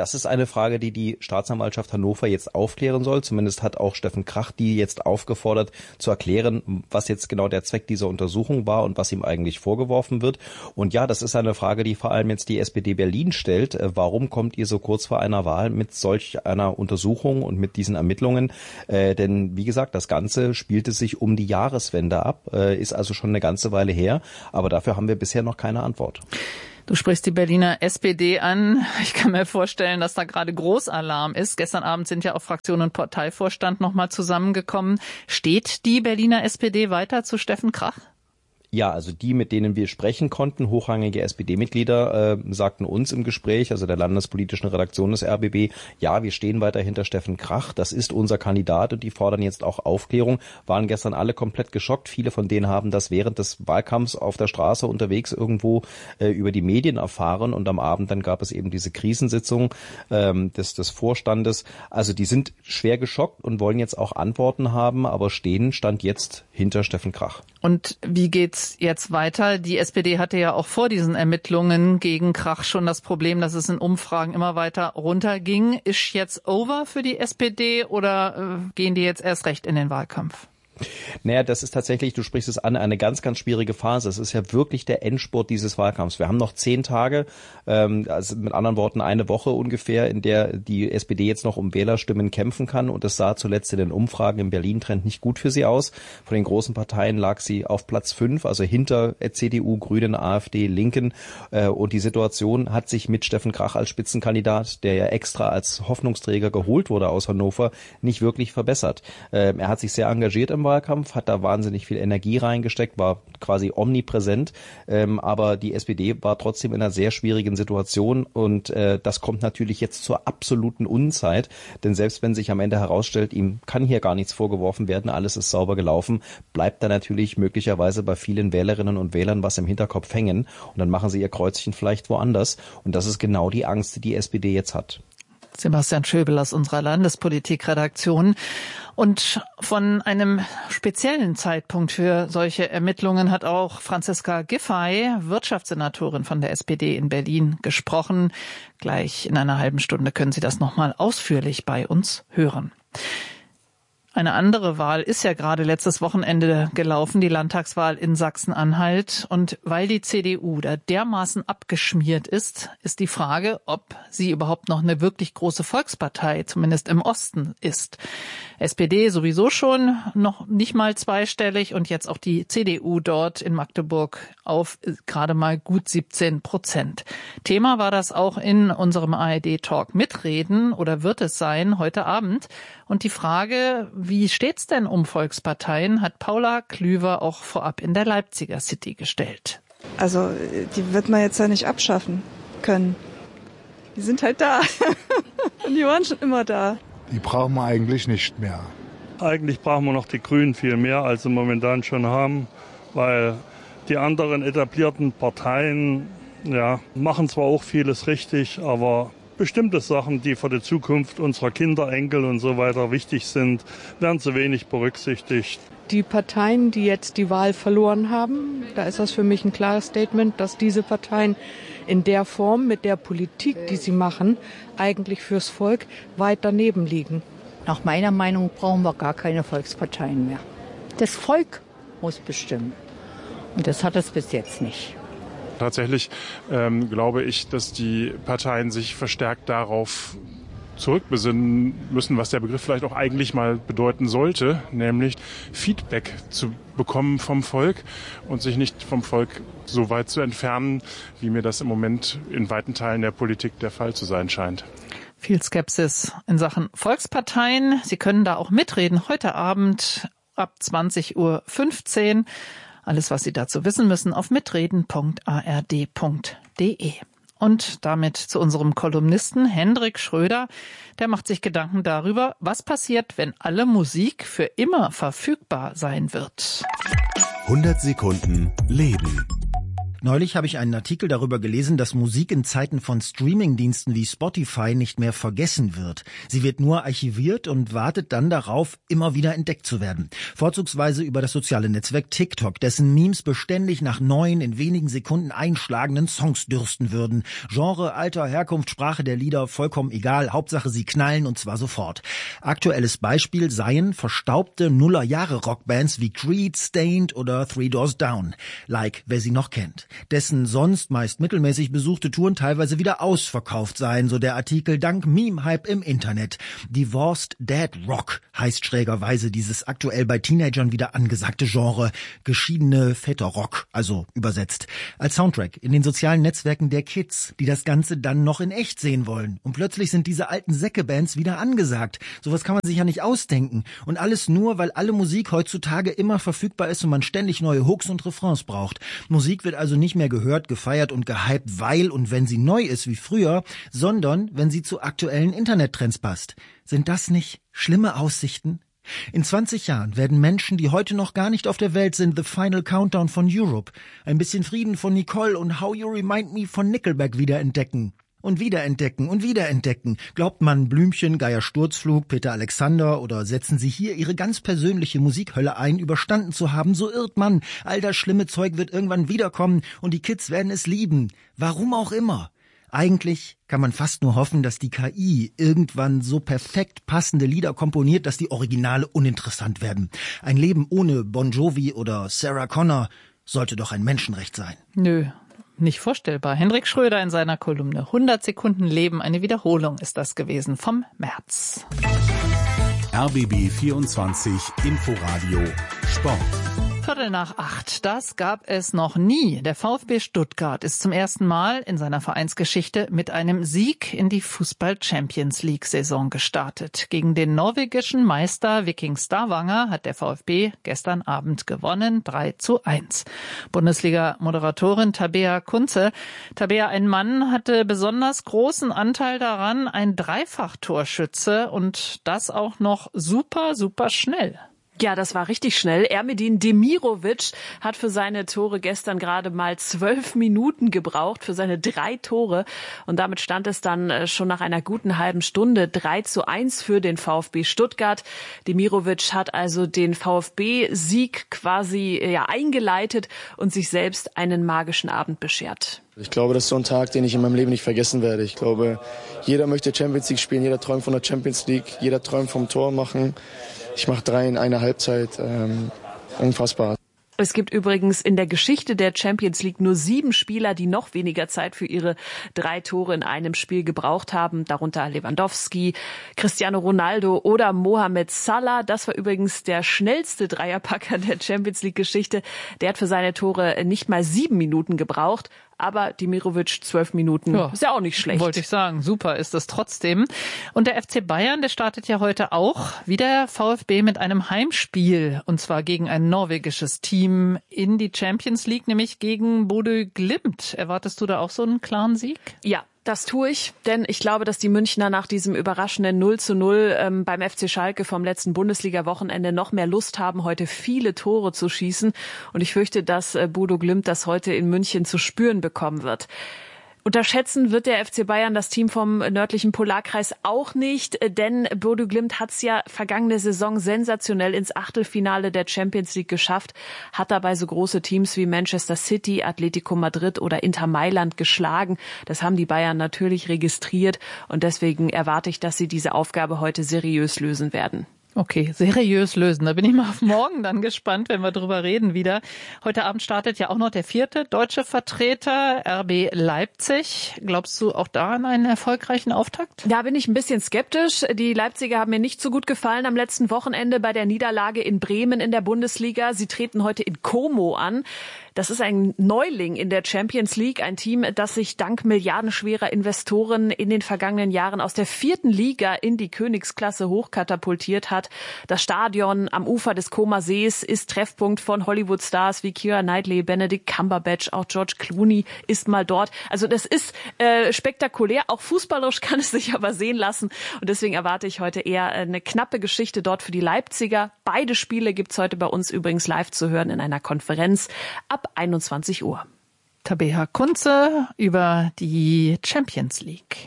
Das ist eine Frage, die die Staatsanwaltschaft Hannover jetzt aufklären soll. Zumindest hat auch Steffen Krach die jetzt aufgefordert, zu erklären, was jetzt genau der Zweck dieser Untersuchung war und was ihm eigentlich vorgeworfen wird. Und ja, das ist eine Frage, die vor allem jetzt die S P D Berlin stellt. Warum kommt ihr so kurz vor einer Wahl mit solch einer Untersuchung und mit diesen Ermittlungen? Äh, denn wie gesagt, das Ganze spielte sich um die Jahreswende ab, äh, ist also schon eine ganze Weile her. Aber dafür haben wir bisher noch keine Antwort. Du sprichst die Berliner S P D an. Ich kann mir vorstellen, dass da gerade Großalarm ist. Gestern Abend sind ja auch Fraktion und Parteivorstand nochmal zusammengekommen. Steht die Berliner S P D weiter zu Steffen Krach? Ja, also die, mit denen wir sprechen konnten, hochrangige S P D-Mitglieder, äh, sagten uns im Gespräch, also der landespolitischen Redaktion des R B B, ja, wir stehen weiter hinter Steffen Krach, das ist unser Kandidat und die fordern jetzt auch Aufklärung, waren gestern alle komplett geschockt. Viele von denen haben das während des Wahlkampfs auf der Straße unterwegs irgendwo äh, über die Medien erfahren und am Abend dann gab es eben diese Krisensitzung ähm, des, des Vorstandes. Also die sind schwer geschockt und wollen jetzt auch Antworten haben, aber stehen, stand jetzt hinter Steffen Krach. Und wie geht's jetzt weiter? Die S P D hatte ja auch vor diesen Ermittlungen gegen Krach schon das Problem, dass es in Umfragen immer weiter runterging. Ist jetzt over für die S P D oder äh, gehen die jetzt erst recht in den Wahlkampf? Naja, das ist tatsächlich, du sprichst es an, eine ganz, ganz schwierige Phase. Es ist ja wirklich der Endspurt dieses Wahlkampfs. Wir haben noch zehn Tage, ähm, also mit anderen Worten eine Woche ungefähr, in der die S P D jetzt noch um Wählerstimmen kämpfen kann. Und es sah zuletzt in den Umfragen im Berlin-Trend nicht gut für sie aus. Von den großen Parteien lag sie auf Platz fünf, also hinter C D U, Grünen, AfD, Linken. Äh, und die Situation hat sich mit Steffen Krach als Spitzenkandidat, der ja extra als Hoffnungsträger geholt wurde aus Hannover, nicht wirklich verbessert. Äh, er hat sich sehr engagiert im Wahlkampf, hat da wahnsinnig viel Energie reingesteckt, war quasi omnipräsent, ähm, aber die S P D war trotzdem in einer sehr schwierigen Situation und äh, das kommt natürlich jetzt zur absoluten Unzeit, denn selbst wenn sich am Ende herausstellt, ihm kann hier gar nichts vorgeworfen werden, alles ist sauber gelaufen, bleibt da natürlich möglicherweise bei vielen Wählerinnen und Wählern was im Hinterkopf hängen und dann machen sie ihr Kreuzchen vielleicht woanders und das ist genau die Angst, die die S P D jetzt hat. Sebastian Schöbel aus unserer Landespolitikredaktion. Und von einem speziellen Zeitpunkt für solche Ermittlungen hat auch Franziska Giffey, Wirtschaftssenatorin von der S P D in Berlin, gesprochen. Gleich in einer halben Stunde können Sie das nochmal ausführlich bei uns hören. Eine andere Wahl ist ja gerade letztes Wochenende gelaufen, die Landtagswahl in Sachsen-Anhalt. Und weil die C D U da dermaßen abgeschmiert ist, ist die Frage, ob sie überhaupt noch eine wirklich große Volkspartei, zumindest im Osten, ist. S P D sowieso schon noch nicht mal zweistellig und jetzt auch die C D U dort in Magdeburg auf gerade mal gut siebzehn Prozent. Thema war das auch in unserem A R D-Talk Mitreden oder wird es sein heute Abend. Und die Frage, wie steht's denn um Volksparteien, hat Paula Klüver auch vorab in der Leipziger City gestellt. Also die wird man jetzt ja nicht abschaffen können. Die sind halt da. Und die waren schon immer da. Die brauchen wir eigentlich nicht mehr. Eigentlich brauchen wir noch die Grünen viel mehr, als sie momentan schon haben, weil die anderen etablierten Parteien ja, machen zwar auch vieles richtig, aber bestimmte Sachen, die für die Zukunft unserer Kinder, Enkel und so weiter wichtig sind, werden zu wenig berücksichtigt. Die Parteien, die jetzt die Wahl verloren haben, da ist das für mich ein klares Statement, dass diese Parteien in der Form, mit der Politik, die sie machen, eigentlich fürs Volk weit daneben liegen. Nach meiner Meinung brauchen wir gar keine Volksparteien mehr. Das Volk muss bestimmen. Und das hat es bis jetzt nicht. Tatsächlich ähm, glaube ich, dass die Parteien sich verstärkt darauf zurückbesinnen müssen, was der Begriff vielleicht auch eigentlich mal bedeuten sollte, nämlich Feedback zu bekommen vom Volk und sich nicht vom Volk so weit zu entfernen, wie mir das im Moment in weiten Teilen der Politik der Fall zu sein scheint. Viel Skepsis in Sachen Volksparteien. Sie können da auch mitreden heute Abend ab zwanzig Uhr fünfzehn. Alles, was Sie dazu wissen müssen, auf mitreden punkt a r d punkt d e. Und damit zu unserem Kolumnisten Hendrik Schröder. Der macht sich Gedanken darüber, was passiert, wenn alle Musik für immer verfügbar sein wird. hundert Sekunden Leben. Neulich habe ich einen Artikel darüber gelesen, dass Musik in Zeiten von Streamingdiensten wie Spotify nicht mehr vergessen wird. Sie wird nur archiviert und wartet dann darauf, immer wieder entdeckt zu werden. Vorzugsweise über das soziale Netzwerk TikTok, dessen Memes beständig nach neuen, in wenigen Sekunden einschlagenden Songs dürsten würden. Genre, Alter, Herkunft, Sprache der Lieder, vollkommen egal. Hauptsache sie knallen und zwar sofort. Aktuelles Beispiel seien verstaubte Nullerjahre-Rockbands wie Creed, Stained oder Three Doors Down. Like, wer sie noch kennt. Dessen sonst meist mittelmäßig besuchte Touren teilweise wieder ausverkauft seien, so der Artikel, dank Meme-Hype im Internet. Divorced Dead Rock heißt schrägerweise dieses aktuell bei Teenagern wieder angesagte Genre. Geschiedene Väterrock, also übersetzt. Als Soundtrack in den sozialen Netzwerken der Kids, die das Ganze dann noch in echt sehen wollen. Und plötzlich sind diese alten Säckebands wieder angesagt. Sowas kann man sich ja nicht ausdenken. Und alles nur, weil alle Musik heutzutage immer verfügbar ist und man ständig neue Hooks und Refrains braucht. Musik wird also nicht mehr gehört, gefeiert und gehypt, weil und wenn sie neu ist wie früher, sondern wenn sie zu aktuellen Internettrends passt. Sind das nicht schlimme Aussichten? In zwanzig Jahren werden Menschen, die heute noch gar nicht auf der Welt sind, The Final Countdown von Europe, ein bisschen Frieden von Nicole und How You Remind Me von Nickelback wiederentdecken. Und wiederentdecken und wiederentdecken. Glaubt man Blümchen, Geier Sturzflug, Peter Alexander oder setzen Sie hier Ihre ganz persönliche Musikhölle ein, überstanden zu haben, so irrt man. All das schlimme Zeug wird irgendwann wiederkommen und die Kids werden es lieben. Warum auch immer. Eigentlich kann man fast nur hoffen, dass die K I irgendwann so perfekt passende Lieder komponiert, dass die Originale uninteressant werden. Ein Leben ohne Bon Jovi oder Sarah Connor sollte doch ein Menschenrecht sein. Nö. Nicht vorstellbar. Hendrik Schröder in seiner Kolumne hundert Sekunden Leben, eine Wiederholung ist das gewesen vom März. R B B vierundzwanzig Inforadio Sport. Viertel nach acht. Das gab es noch nie. Der VfB Stuttgart ist zum ersten Mal in seiner Vereinsgeschichte mit einem Sieg in die Fußball-Champions-League-Saison gestartet. Gegen den norwegischen Meister Viking Stavanger hat der VfB gestern Abend gewonnen, drei zu eins. Bundesliga-Moderatorin Tabea Kunze. Tabea, ein Mann hatte besonders großen Anteil daran, ein Dreifachtorschütze und das auch noch super, super schnell. Ja, das war richtig schnell. Ermedin Demirovic hat für seine Tore gestern gerade mal zwölf Minuten gebraucht, für seine drei Tore. Und damit stand es dann schon nach einer guten halben Stunde drei zu eins für den VfB Stuttgart. Demirovic hat also den VfB-Sieg quasi ja, eingeleitet und sich selbst einen magischen Abend beschert. Ich glaube, das ist so ein Tag, den ich in meinem Leben nicht vergessen werde. Ich glaube, jeder möchte Champions League spielen, jeder träumt von der Champions League, jeder träumt vom Tor machen. Ich mache drei in einer Halbzeit. Ähm, unfassbar. Es gibt übrigens in der Geschichte der Champions League nur sieben Spieler, die noch weniger Zeit für ihre drei Tore in einem Spiel gebraucht haben. Darunter Lewandowski, Cristiano Ronaldo oder Mohamed Salah. Das war übrigens der schnellste Dreierpacker der Champions League-Geschichte. Der hat für seine Tore nicht mal sieben Minuten gebraucht. Aber Demirovic zwölf Minuten, ja, ist ja auch nicht schlecht. Wollte ich sagen, super ist es trotzdem. Und der F C Bayern, der startet ja heute auch wie der VfB mit einem Heimspiel. Und zwar gegen ein norwegisches Team in die Champions League, nämlich gegen Bodø Glimt. Erwartest du da auch so einen klaren Sieg? Ja. Das tue ich, denn ich glaube, dass die Münchner nach diesem überraschenden null zu null ähm, beim F C Schalke vom letzten Bundesliga-Wochenende noch mehr Lust haben, heute viele Tore zu schießen. Und ich fürchte, dass äh, Bodø Glimt das heute in München zu spüren bekommen wird. Unterschätzen wird der F C Bayern das Team vom nördlichen Polarkreis auch nicht, denn Bodø Glimt hat es ja vergangene Saison sensationell ins Achtelfinale der Champions League geschafft, hat dabei so große Teams wie Manchester City, Atletico Madrid oder Inter Mailand geschlagen. Das haben die Bayern natürlich registriert und deswegen erwarte ich, dass sie diese Aufgabe heute seriös lösen werden. Okay, seriös lösen. Da bin ich mal auf morgen dann gespannt, wenn wir drüber reden wieder. Heute Abend startet ja auch noch der vierte deutsche Vertreter, R B Leipzig. Glaubst du auch da an einen erfolgreichen Auftakt? Da bin ich ein bisschen skeptisch. Die Leipziger haben mir nicht so gut gefallen am letzten Wochenende bei der Niederlage in Bremen in der Bundesliga. Sie treten heute in Como an. Das ist ein Neuling in der Champions League, ein Team, das sich dank milliardenschwerer Investoren in den vergangenen Jahren aus der vierten Liga in die Königsklasse hochkatapultiert hat. Das Stadion am Ufer des Comer Sees ist Treffpunkt von Hollywood-Stars wie Keira Knightley, Benedict Cumberbatch, auch George Clooney ist mal dort. Also das ist äh, spektakulär, auch fußballerisch kann es sich aber sehen lassen. Und deswegen erwarte ich heute eher eine knappe Geschichte dort für die Leipziger. Beide Spiele gibt's heute bei uns übrigens live zu hören in einer Konferenz ab einundzwanzig Uhr. Tabea Kunze über die Champions League.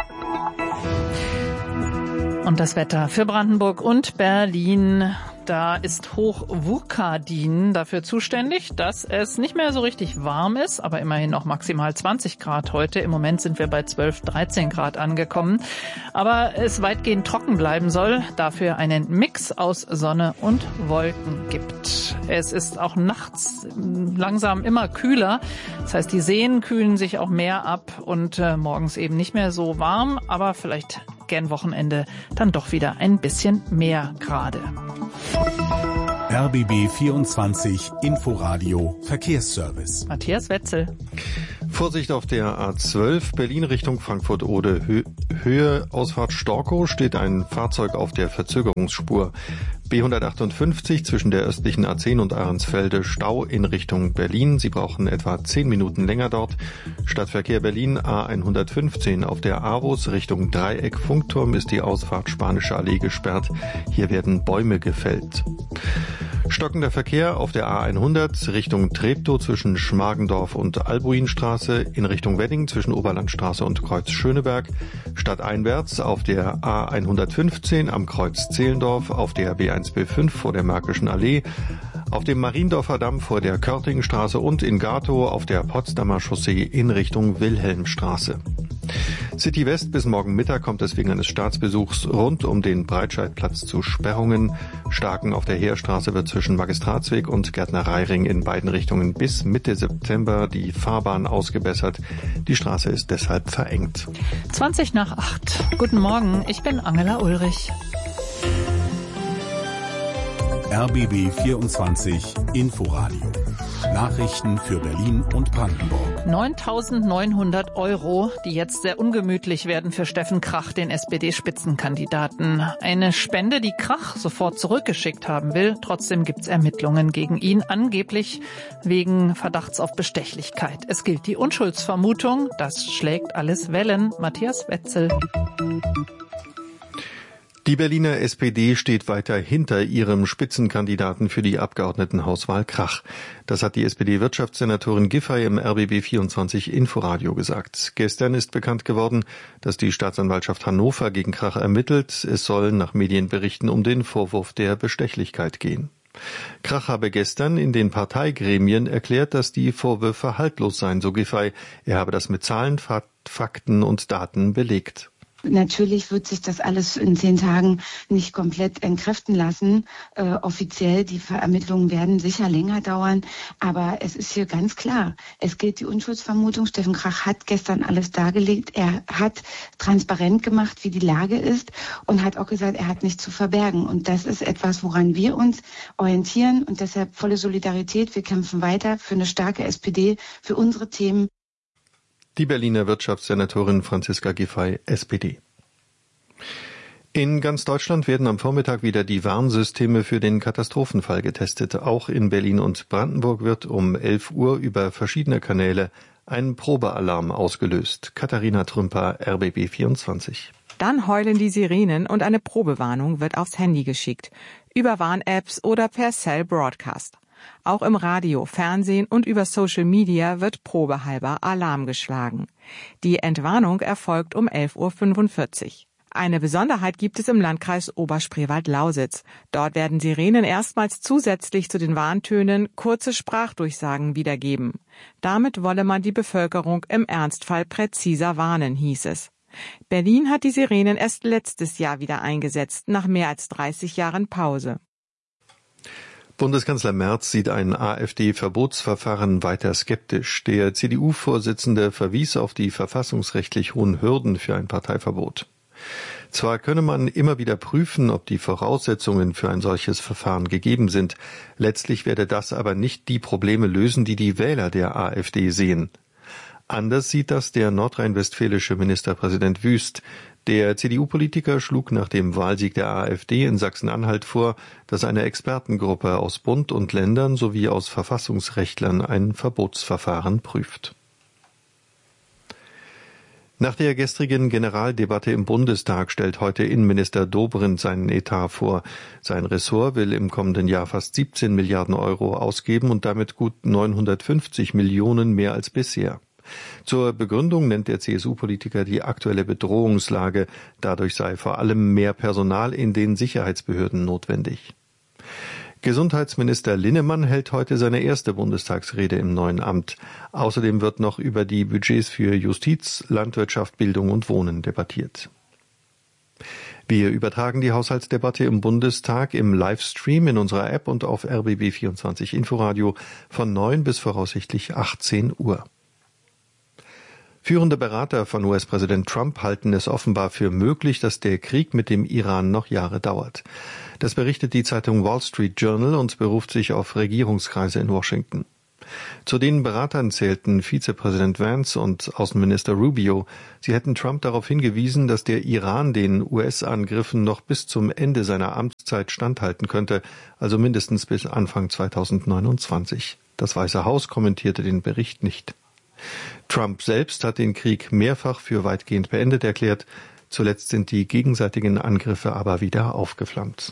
Und das Wetter für Brandenburg und Berlin. Da ist Hochwukadin dafür zuständig, dass es nicht mehr so richtig warm ist, aber immerhin noch maximal zwanzig Grad heute. Im Moment sind wir bei zwölf, dreizehn Grad angekommen. Aber es weitgehend trocken bleiben soll, dafür einen Mix aus Sonne und Wolken gibt. Es ist auch nachts langsam immer kühler. Das heißt, die Seen kühlen sich auch mehr ab und äh, morgens eben nicht mehr so warm, aber vielleicht gern Wochenende dann doch wieder ein bisschen mehr Grade. R B B vierundzwanzig Inforadio Verkehrsservice. Matthias Wetzel. Vorsicht auf der A zwölf, Berlin Richtung Frankfurt-Oder. Hö- Höhe Ausfahrt Storkow steht ein Fahrzeug auf der Verzögerungsspur. B hundertachtundfünfzig zwischen der östlichen A zehn und Ahrensfelde Stau in Richtung Berlin. Sie brauchen etwa zehn Minuten länger dort. Stadtverkehr Berlin A hundertfünfzehn auf der AWUS Richtung Dreieck Funkturm ist die Ausfahrt Spanische Allee gesperrt. Hier werden Bäume gefällt. Stockender Verkehr auf der A hundert Richtung Treptow zwischen Schmargendorf und Albuinstraße, in Richtung Wedding zwischen Oberlandstraße und Kreuz Schöneberg, stadteinwärts auf der A hundertfünfzehn am Kreuz Zehlendorf, auf der B eins B fünf vor der Märkischen Allee, auf dem Mariendorfer Damm vor der Körtingstraße und in Gatow auf der Potsdamer Chaussee in Richtung Wilhelmstraße. City West bis morgen Mittag kommt es wegen eines Staatsbesuchs rund um den Breitscheidplatz zu Sperrungen. Starken auf der Heerstraße wird zwischen Magistratsweg und Gärtnereiring in beiden Richtungen bis Mitte September die Fahrbahn ausgebessert. Die Straße ist deshalb verengt. zwanzig nach acht. Guten Morgen, ich bin Angela Ulrich. R B B vierundzwanzig Inforadio. Nachrichten für Berlin und Brandenburg. neuntausendneunhundert Euro, die jetzt sehr ungemütlich werden für Steffen Krach, den S P D-Spitzenkandidaten. Eine Spende, die Krach sofort zurückgeschickt haben will. Trotzdem gibt's Ermittlungen gegen ihn, angeblich wegen Verdachts auf Bestechlichkeit. Es gilt die Unschuldsvermutung. Das schlägt alles Wellen. Matthias Wetzel. Die Berliner S P D steht weiter hinter ihrem Spitzenkandidaten für die Abgeordnetenhauswahl Krach. Das hat die S P D-Wirtschaftssenatorin Giffey im R B B vierundzwanzig Inforadio gesagt. Gestern ist bekannt geworden, dass die Staatsanwaltschaft Hannover gegen Krach ermittelt. Es soll nach Medienberichten um den Vorwurf der Bestechlichkeit gehen. Krach habe gestern in den Parteigremien erklärt, dass die Vorwürfe haltlos seien, so Giffey. Er habe das mit Zahlen, Fakten und Daten belegt. Natürlich wird sich das alles in zehn Tagen nicht komplett entkräften lassen. Äh, offiziell, die Ermittlungen werden sicher länger dauern. Aber es ist hier ganz klar, es gilt die Unschuldsvermutung. Steffen Krach hat gestern alles dargelegt. Er hat transparent gemacht, wie die Lage ist und hat auch gesagt, er hat nichts zu verbergen. Und das ist etwas, woran wir uns orientieren. Und deshalb volle Solidarität. Wir kämpfen weiter für eine starke S P D, für unsere Themen. Die Berliner Wirtschaftssenatorin Franziska Giffey, S P D. In ganz Deutschland werden am Vormittag wieder die Warnsysteme für den Katastrophenfall getestet. Auch in Berlin und Brandenburg wird um elf Uhr über verschiedene Kanäle ein Probealarm ausgelöst. Katharina Trümper, R B B vierundzwanzig. Dann heulen die Sirenen und eine Probewarnung wird aufs Handy geschickt. Über Warn-Apps oder per Cell Broadcast. Auch im Radio, Fernsehen und über Social Media wird probehalber Alarm geschlagen. Die Entwarnung erfolgt um elf Uhr fünfundvierzig. Eine Besonderheit gibt es im Landkreis Oberspreewald-Lausitz. Dort werden Sirenen erstmals zusätzlich zu den Warntönen kurze Sprachdurchsagen wiedergeben. Damit wolle man die Bevölkerung im Ernstfall präziser warnen, hieß es. Berlin hat die Sirenen erst letztes Jahr wieder eingesetzt, nach mehr als dreißig Jahren Pause. Bundeskanzler Merz sieht ein AfD-Verbotsverfahren weiter skeptisch. Der C D U-Vorsitzende verwies auf die verfassungsrechtlich hohen Hürden für ein Parteiverbot. Zwar könne man immer wieder prüfen, ob die Voraussetzungen für ein solches Verfahren gegeben sind. Letztlich werde das aber nicht die Probleme lösen, die die Wähler der AfD sehen. Anders sieht das der nordrhein-westfälische Ministerpräsident Wüst. Der C D U-Politiker schlug nach dem Wahlsieg der AfD in Sachsen-Anhalt vor, dass eine Expertengruppe aus Bund und Ländern sowie aus Verfassungsrechtlern ein Verbotsverfahren prüft. Nach der gestrigen Generaldebatte im Bundestag stellt heute Innenminister Dobrindt seinen Etat vor. Sein Ressort will im kommenden Jahr fast siebzehn Milliarden Euro ausgeben und damit gut neunhundertfünfzig Millionen mehr als bisher. Zur Begründung nennt der C S U-Politiker die aktuelle Bedrohungslage. Dadurch sei vor allem mehr Personal in den Sicherheitsbehörden notwendig. Gesundheitsminister Linnemann hält heute seine erste Bundestagsrede im neuen Amt. Außerdem wird noch über die Budgets für Justiz, Landwirtschaft, Bildung und Wohnen debattiert. Wir übertragen die Haushaltsdebatte im Bundestag im Livestream in unserer App und auf R B B vierundzwanzig Inforadio von neun bis voraussichtlich achtzehn Uhr. Führende Berater von U S-Präsident Trump halten es offenbar für möglich, dass der Krieg mit dem Iran noch Jahre dauert. Das berichtet die Zeitung Wall Street Journal und beruft sich auf Regierungskreise in Washington. Zu den Beratern zählten Vizepräsident Vance und Außenminister Rubio. Sie hätten Trump darauf hingewiesen, dass der Iran den U S-Angriffen noch bis zum Ende seiner Amtszeit standhalten könnte, also mindestens bis Anfang zweitausendneunundzwanzig. Das Weiße Haus kommentierte den Bericht nicht. Trump selbst hat den Krieg mehrfach für weitgehend beendet erklärt. Zuletzt sind die gegenseitigen Angriffe aber wieder aufgeflammt.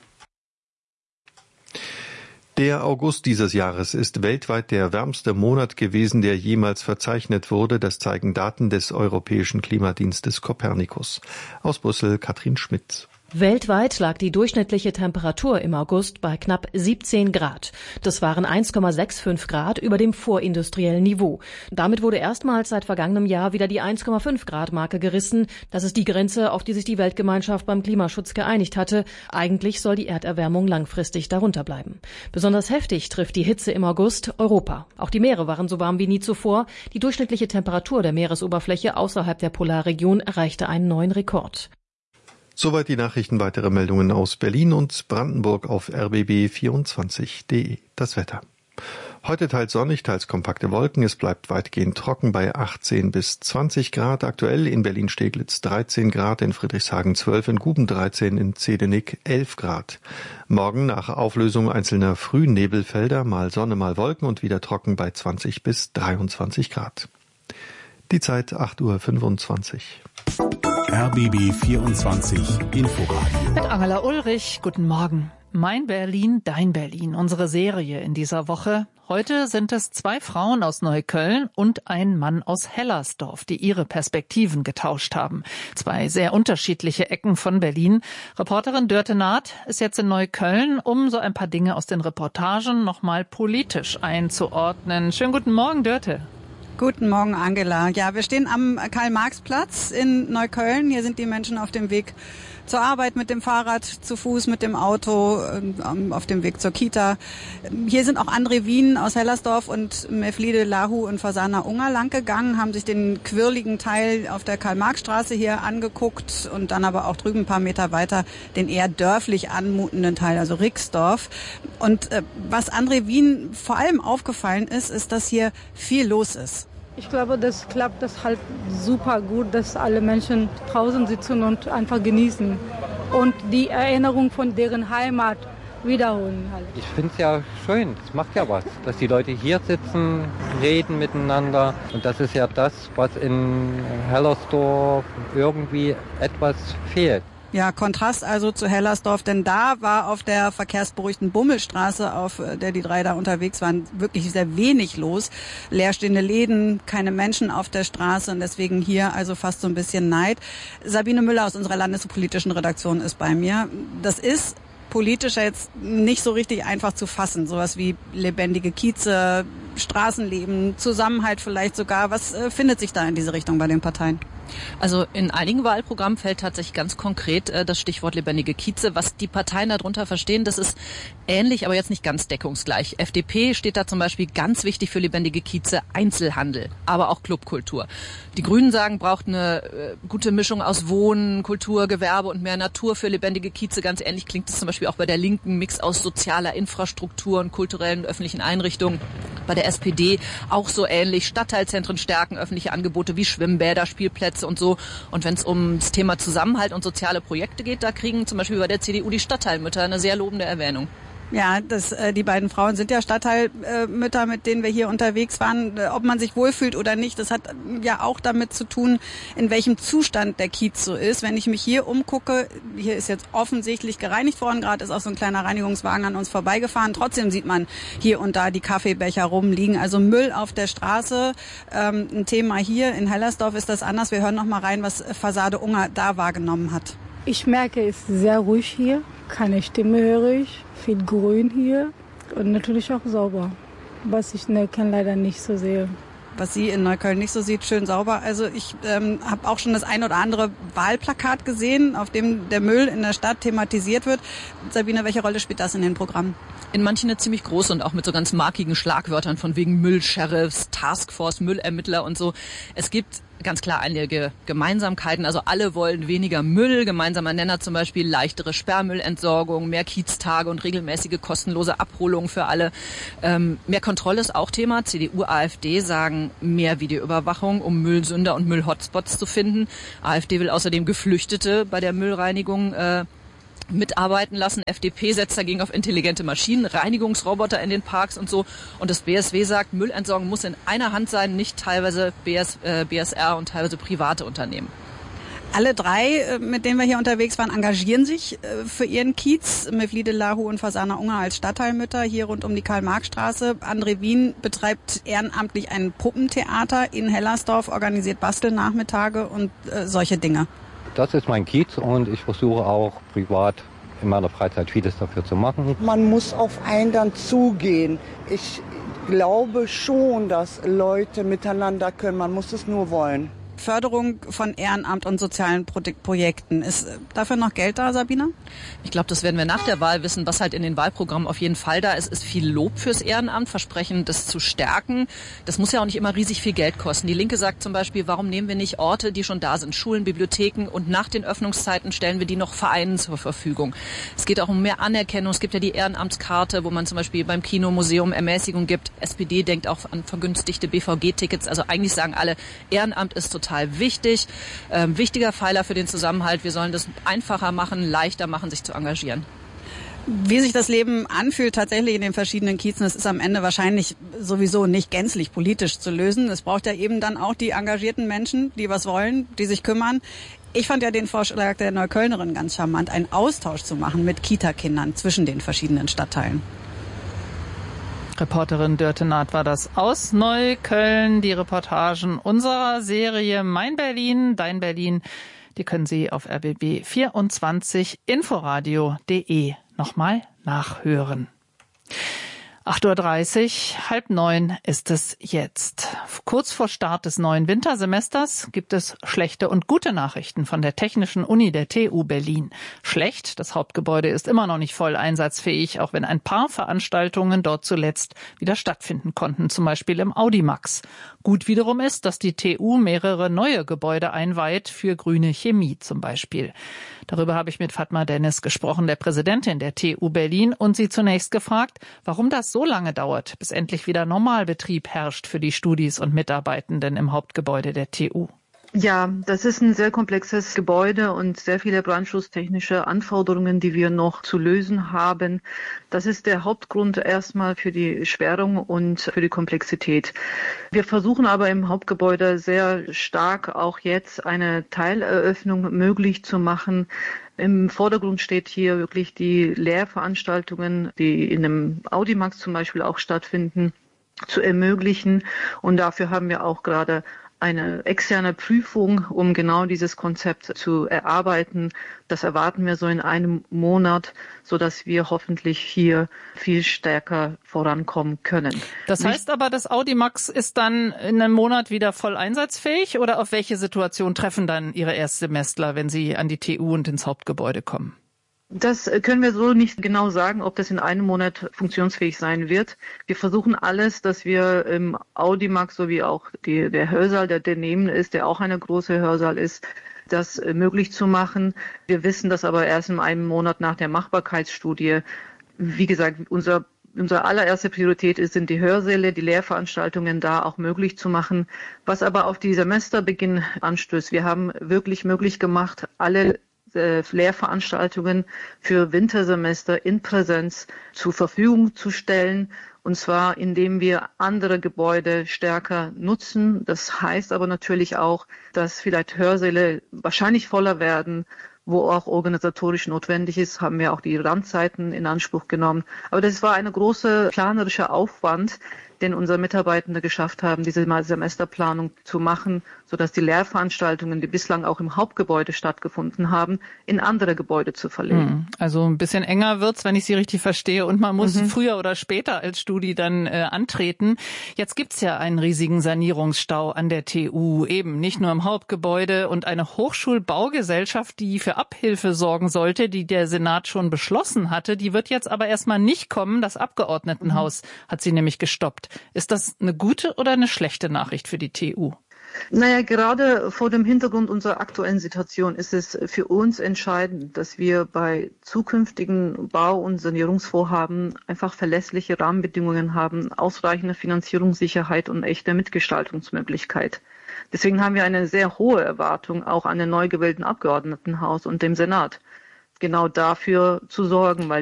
Der August dieses Jahres ist weltweit der wärmste Monat gewesen, der jemals verzeichnet wurde. Das zeigen Daten des Europäischen Klimadienstes Copernicus. Aus Brüssel Katrin Schmidt. Weltweit lag die durchschnittliche Temperatur im August bei knapp siebzehn Grad. Das waren eins Komma fünfundsechzig Grad über dem vorindustriellen Niveau. Damit wurde erstmals seit vergangenem Jahr wieder die eins Komma fünf Grad Marke gerissen. Das ist die Grenze, auf die sich die Weltgemeinschaft beim Klimaschutz geeinigt hatte. Eigentlich soll die Erderwärmung langfristig darunter bleiben. Besonders heftig trifft die Hitze im August Europa. Auch die Meere waren so warm wie nie zuvor. Die durchschnittliche Temperatur der Meeresoberfläche außerhalb der Polarregion erreichte einen neuen Rekord. Soweit die Nachrichten. Weitere Meldungen aus Berlin und Brandenburg auf R B B vierundzwanzig Punkt de. Das Wetter. Heute teils sonnig, teils kompakte Wolken. Es bleibt weitgehend trocken bei achtzehn bis zwanzig Grad. Aktuell in Berlin-Steglitz dreizehn Grad, in Friedrichshagen zwölf, in Guben dreizehn, in Zedenick elf Grad. Morgen nach Auflösung einzelner Frühnebelfelder mal Sonne, mal Wolken und wieder trocken bei zwanzig bis dreiundzwanzig Grad. Die Zeit acht Uhr fünfundzwanzig. R B B vierundzwanzig Inforadio. Mit Angela Ulrich, guten Morgen. Mein Berlin, dein Berlin, unsere Serie in dieser Woche. Heute sind es zwei Frauen aus Neukölln und ein Mann aus Hellersdorf, die ihre Perspektiven getauscht haben. Zwei sehr unterschiedliche Ecken von Berlin. Reporterin Dörte Naht ist jetzt in Neukölln, um so ein paar Dinge aus den Reportagen nochmal politisch einzuordnen. Schönen guten Morgen, Dörte. Guten Morgen, Angela. Ja, wir stehen am Karl-Marx-Platz in Neukölln. Hier sind die Menschen auf dem Weg zur Arbeit mit dem Fahrrad, zu Fuß, mit dem Auto, auf dem Weg zur Kita. Hier sind auch André Wien aus Hellersdorf und Mevlide Lahu und Fasana Unger lang gegangen, haben sich den quirligen Teil auf der Karl-Marx-Straße hier angeguckt und dann aber auch drüben ein paar Meter weiter den eher dörflich anmutenden Teil, also Rixdorf. Und äh, was André Wien vor allem aufgefallen ist, ist, dass hier viel los ist. Ich glaube, das klappt das halt super gut, dass alle Menschen draußen sitzen und einfach genießen und die Erinnerung von deren Heimat wiederholen. Halt. Ich finde es ja schön, es macht ja was, dass die Leute hier sitzen, reden miteinander und das ist ja das, was in Hellersdorf irgendwie etwas fehlt. Ja, Kontrast also zu Hellersdorf, denn da war auf der verkehrsberuhigten Bummelstraße, auf der die drei da unterwegs waren, wirklich sehr wenig los. Leerstehende Läden, keine Menschen auf der Straße und deswegen hier also fast so ein bisschen Neid. Sabine Müller aus unserer landespolitischen Redaktion ist bei mir. Das ist politisch jetzt nicht so richtig einfach zu fassen. Sowas wie lebendige Kieze, Straßenleben, Zusammenhalt vielleicht sogar. Was äh, findet sich da in diese Richtung bei den Parteien? Also in einigen Wahlprogrammen fällt tatsächlich ganz konkret äh, das Stichwort lebendige Kieze. Was die Parteien darunter verstehen, das ist ähnlich, aber jetzt nicht ganz deckungsgleich. F D P steht da zum Beispiel ganz wichtig für lebendige Kieze Einzelhandel, aber auch Clubkultur. Die Grünen sagen, braucht eine äh, gute Mischung aus Wohnen, Kultur, Gewerbe und mehr Natur für lebendige Kieze. Ganz ähnlich klingt es zum Beispiel auch bei der Linken, Mix aus sozialer Infrastruktur und kulturellen und öffentlichen Einrichtungen. Bei der S P D auch so ähnlich, Stadtteilzentren stärken, öffentliche Angebote wie Schwimmbäder, Spielplätze und so. Und wenn es um das Thema Zusammenhalt und soziale Projekte geht, da kriegen zum Beispiel bei der C D U die Stadtteilmütter eine sehr lobende Erwähnung. Ja, das, äh, die beiden Frauen sind ja Stadtteilmütter, äh, mit denen wir hier unterwegs waren. Äh, ob man sich wohlfühlt oder nicht, das hat äh, ja auch damit zu tun, in welchem Zustand der Kiez so ist. Wenn ich mich hier umgucke, hier ist jetzt offensichtlich gereinigt worden, gerade ist auch so ein kleiner Reinigungswagen an uns vorbeigefahren. Trotzdem sieht man hier und da die Kaffeebecher rumliegen. Also Müll auf der Straße. Ähm, ein Thema hier in Hellersdorf ist das anders. Wir hören noch mal rein, was Fassade Unger da wahrgenommen hat. Ich merke, es ist sehr ruhig hier. Keine Stimme höre ich. Viel Grün hier und natürlich auch sauber, was ich in Neukölln leider nicht so sehe. Was sie in Neukölln nicht so sieht, schön sauber. Also ich ähm, habe auch schon das ein oder andere Wahlplakat gesehen, auf dem der Müll in der Stadt thematisiert wird. Sabine, welche Rolle spielt das in den Programmen? In manchen eine ziemlich große und auch mit so ganz markigen Schlagwörtern von wegen Müllsheriffs, Taskforce, Müllermittler und so. Es gibt ganz klar einige Gemeinsamkeiten. Also alle wollen weniger Müll. Gemeinsamer Nenner zum Beispiel leichtere Sperrmüllentsorgung, mehr Kieztage und regelmäßige kostenlose Abholungen für alle. Ähm, mehr Kontrolle ist auch Thema. C D U, AfD sagen mehr Videoüberwachung, um Müllsünder und Müllhotspots zu finden. AfD will außerdem Geflüchtete bei der Müllreinigung äh, mitarbeiten lassen. F D P setzt dagegen auf intelligente Maschinen, Reinigungsroboter in den Parks und so. Und das B S W sagt, Müllentsorgung muss in einer Hand sein, nicht teilweise B S, äh, B S R und teilweise private Unternehmen. Alle drei, mit denen wir hier unterwegs waren, engagieren sich für ihren Kiez. Mevlide Lahu und Fasaneh Unger als Stadtteilmütter hier rund um die Karl-Marx-Straße. André Wien betreibt ehrenamtlich ein Puppentheater in Hellersdorf, organisiert Bastelnachmittage und äh, solche Dinge. Das ist mein Kiez und ich versuche auch privat in meiner Freizeit vieles dafür zu machen. Man muss auf einen dann zugehen. Ich glaube schon, dass Leute miteinander können. Man muss es nur wollen. Förderung von Ehrenamt und sozialen Projekten. Ist dafür noch Geld da, Sabine? Ich glaube, das werden wir nach der Wahl wissen. Was halt in den Wahlprogrammen auf jeden Fall da ist, ist viel Lob fürs Ehrenamt, Versprechen, das zu stärken. Das muss ja auch nicht immer riesig viel Geld kosten. Die Linke sagt zum Beispiel, warum nehmen wir nicht Orte, die schon da sind, Schulen, Bibliotheken, und nach den Öffnungszeiten stellen wir die noch Vereinen zur Verfügung. Es geht auch um mehr Anerkennung. Es gibt ja die Ehrenamtskarte, wo man zum Beispiel beim Kino, Museum Ermäßigung gibt. S P D denkt auch an vergünstigte B V G-Tickets. Also eigentlich sagen alle, Ehrenamt ist total wichtig, ähm, wichtiger Pfeiler für den Zusammenhalt. Wir sollen das einfacher machen, leichter machen, sich zu engagieren. Wie sich das Leben anfühlt tatsächlich in den verschiedenen Kiezen, das ist am Ende wahrscheinlich sowieso nicht gänzlich politisch zu lösen. Es braucht ja eben dann auch die engagierten Menschen, die was wollen, die sich kümmern. Ich fand ja den Vorschlag der Neuköllnerin ganz charmant, einen Austausch zu machen mit Kita-Kindern zwischen den verschiedenen Stadtteilen. Reporterin Dörte Naht war das aus Neukölln. Die Reportagen unserer Serie Mein Berlin, Dein Berlin, die können Sie auf R B B vierundzwanzig inforadio punkt de nochmal nachhören. acht Uhr dreißig, halb neun ist es jetzt. Kurz vor Start des neuen Wintersemesters gibt es schlechte und gute Nachrichten von der Technischen Uni der T U Berlin. Schlecht, das Hauptgebäude ist immer noch nicht voll einsatzfähig, auch wenn ein paar Veranstaltungen dort zuletzt wieder stattfinden konnten, zum Beispiel im Audimax. Gut wiederum ist, dass die T U mehrere neue Gebäude einweiht, für grüne Chemie zum Beispiel. Darüber habe ich mit Fatma Dennis gesprochen, der Präsidentin der T U Berlin, und sie zunächst gefragt, warum das so lange dauert, bis endlich wieder Normalbetrieb herrscht für die Studis und Mitarbeitenden im Hauptgebäude der T U. Ja, das ist ein sehr komplexes Gebäude und sehr viele brandschutztechnische Anforderungen, die wir noch zu lösen haben. Das ist der Hauptgrund erstmal für die Sperrung und für die Komplexität. Wir versuchen aber im Hauptgebäude sehr stark auch jetzt eine Teileröffnung möglich zu machen. Im Vordergrund steht hier wirklich die Lehrveranstaltungen, die in dem Audimax zum Beispiel auch stattfinden, zu ermöglichen. Und dafür haben wir auch gerade eine externe Prüfung, um genau dieses Konzept zu erarbeiten. Das erwarten wir so in einem Monat, so dass wir hoffentlich hier viel stärker vorankommen können. Das heißt aber, das Audimax ist dann in einem Monat wieder voll einsatzfähig, oder auf welche Situation treffen dann Ihre Erstsemestler, wenn sie an die T U und ins Hauptgebäude kommen? Das können wir so nicht genau sagen, ob das in einem Monat funktionsfähig sein wird. Wir versuchen alles, dass wir im Audimax sowie auch die, der Hörsaal, der daneben ist, der auch eine große Hörsaal ist, das möglich zu machen. Wir wissen das aber erst in einem Monat nach der Machbarkeitsstudie. Wie gesagt, unser Unsere allererste Priorität ist, sind die Hörsäle, die Lehrveranstaltungen da auch möglich zu machen, was aber auf die Semesterbeginn anstößt. Wir haben wirklich möglich gemacht, alle äh, Lehrveranstaltungen für Wintersemester in Präsenz zur Verfügung zu stellen. Und zwar, indem wir andere Gebäude stärker nutzen. Das heißt aber natürlich auch, dass vielleicht Hörsäle wahrscheinlich voller werden, wo auch organisatorisch notwendig ist, haben wir auch die Randzeiten in Anspruch genommen. Aber das war eine große planerische Aufwand, den unsere Mitarbeitende geschafft haben, diese Semesterplanung zu machen, sodass die Lehrveranstaltungen, die bislang auch im Hauptgebäude stattgefunden haben, in andere Gebäude zu verlegen. Also ein bisschen enger wird's, wenn ich Sie richtig verstehe, und man muss mhm. früher oder später als Studi dann äh, antreten. Jetzt gibt's ja einen riesigen Sanierungsstau an der T U, eben nicht nur im Hauptgebäude, und eine Hochschulbaugesellschaft, die für Abhilfe sorgen sollte, die der Senat schon beschlossen hatte, die wird jetzt aber erstmal nicht kommen. Das Abgeordnetenhaus mhm. hat sie nämlich gestoppt. Ist das eine gute oder eine schlechte Nachricht für die T U? Naja, gerade vor dem Hintergrund unserer aktuellen Situation ist es für uns entscheidend, dass wir bei zukünftigen Bau- und Sanierungsvorhaben einfach verlässliche Rahmenbedingungen haben, ausreichende Finanzierungssicherheit und echte Mitgestaltungsmöglichkeit. Deswegen haben wir eine sehr hohe Erwartung auch an den neu gewählten Abgeordnetenhaus und dem Senat, genau dafür zu sorgen, weil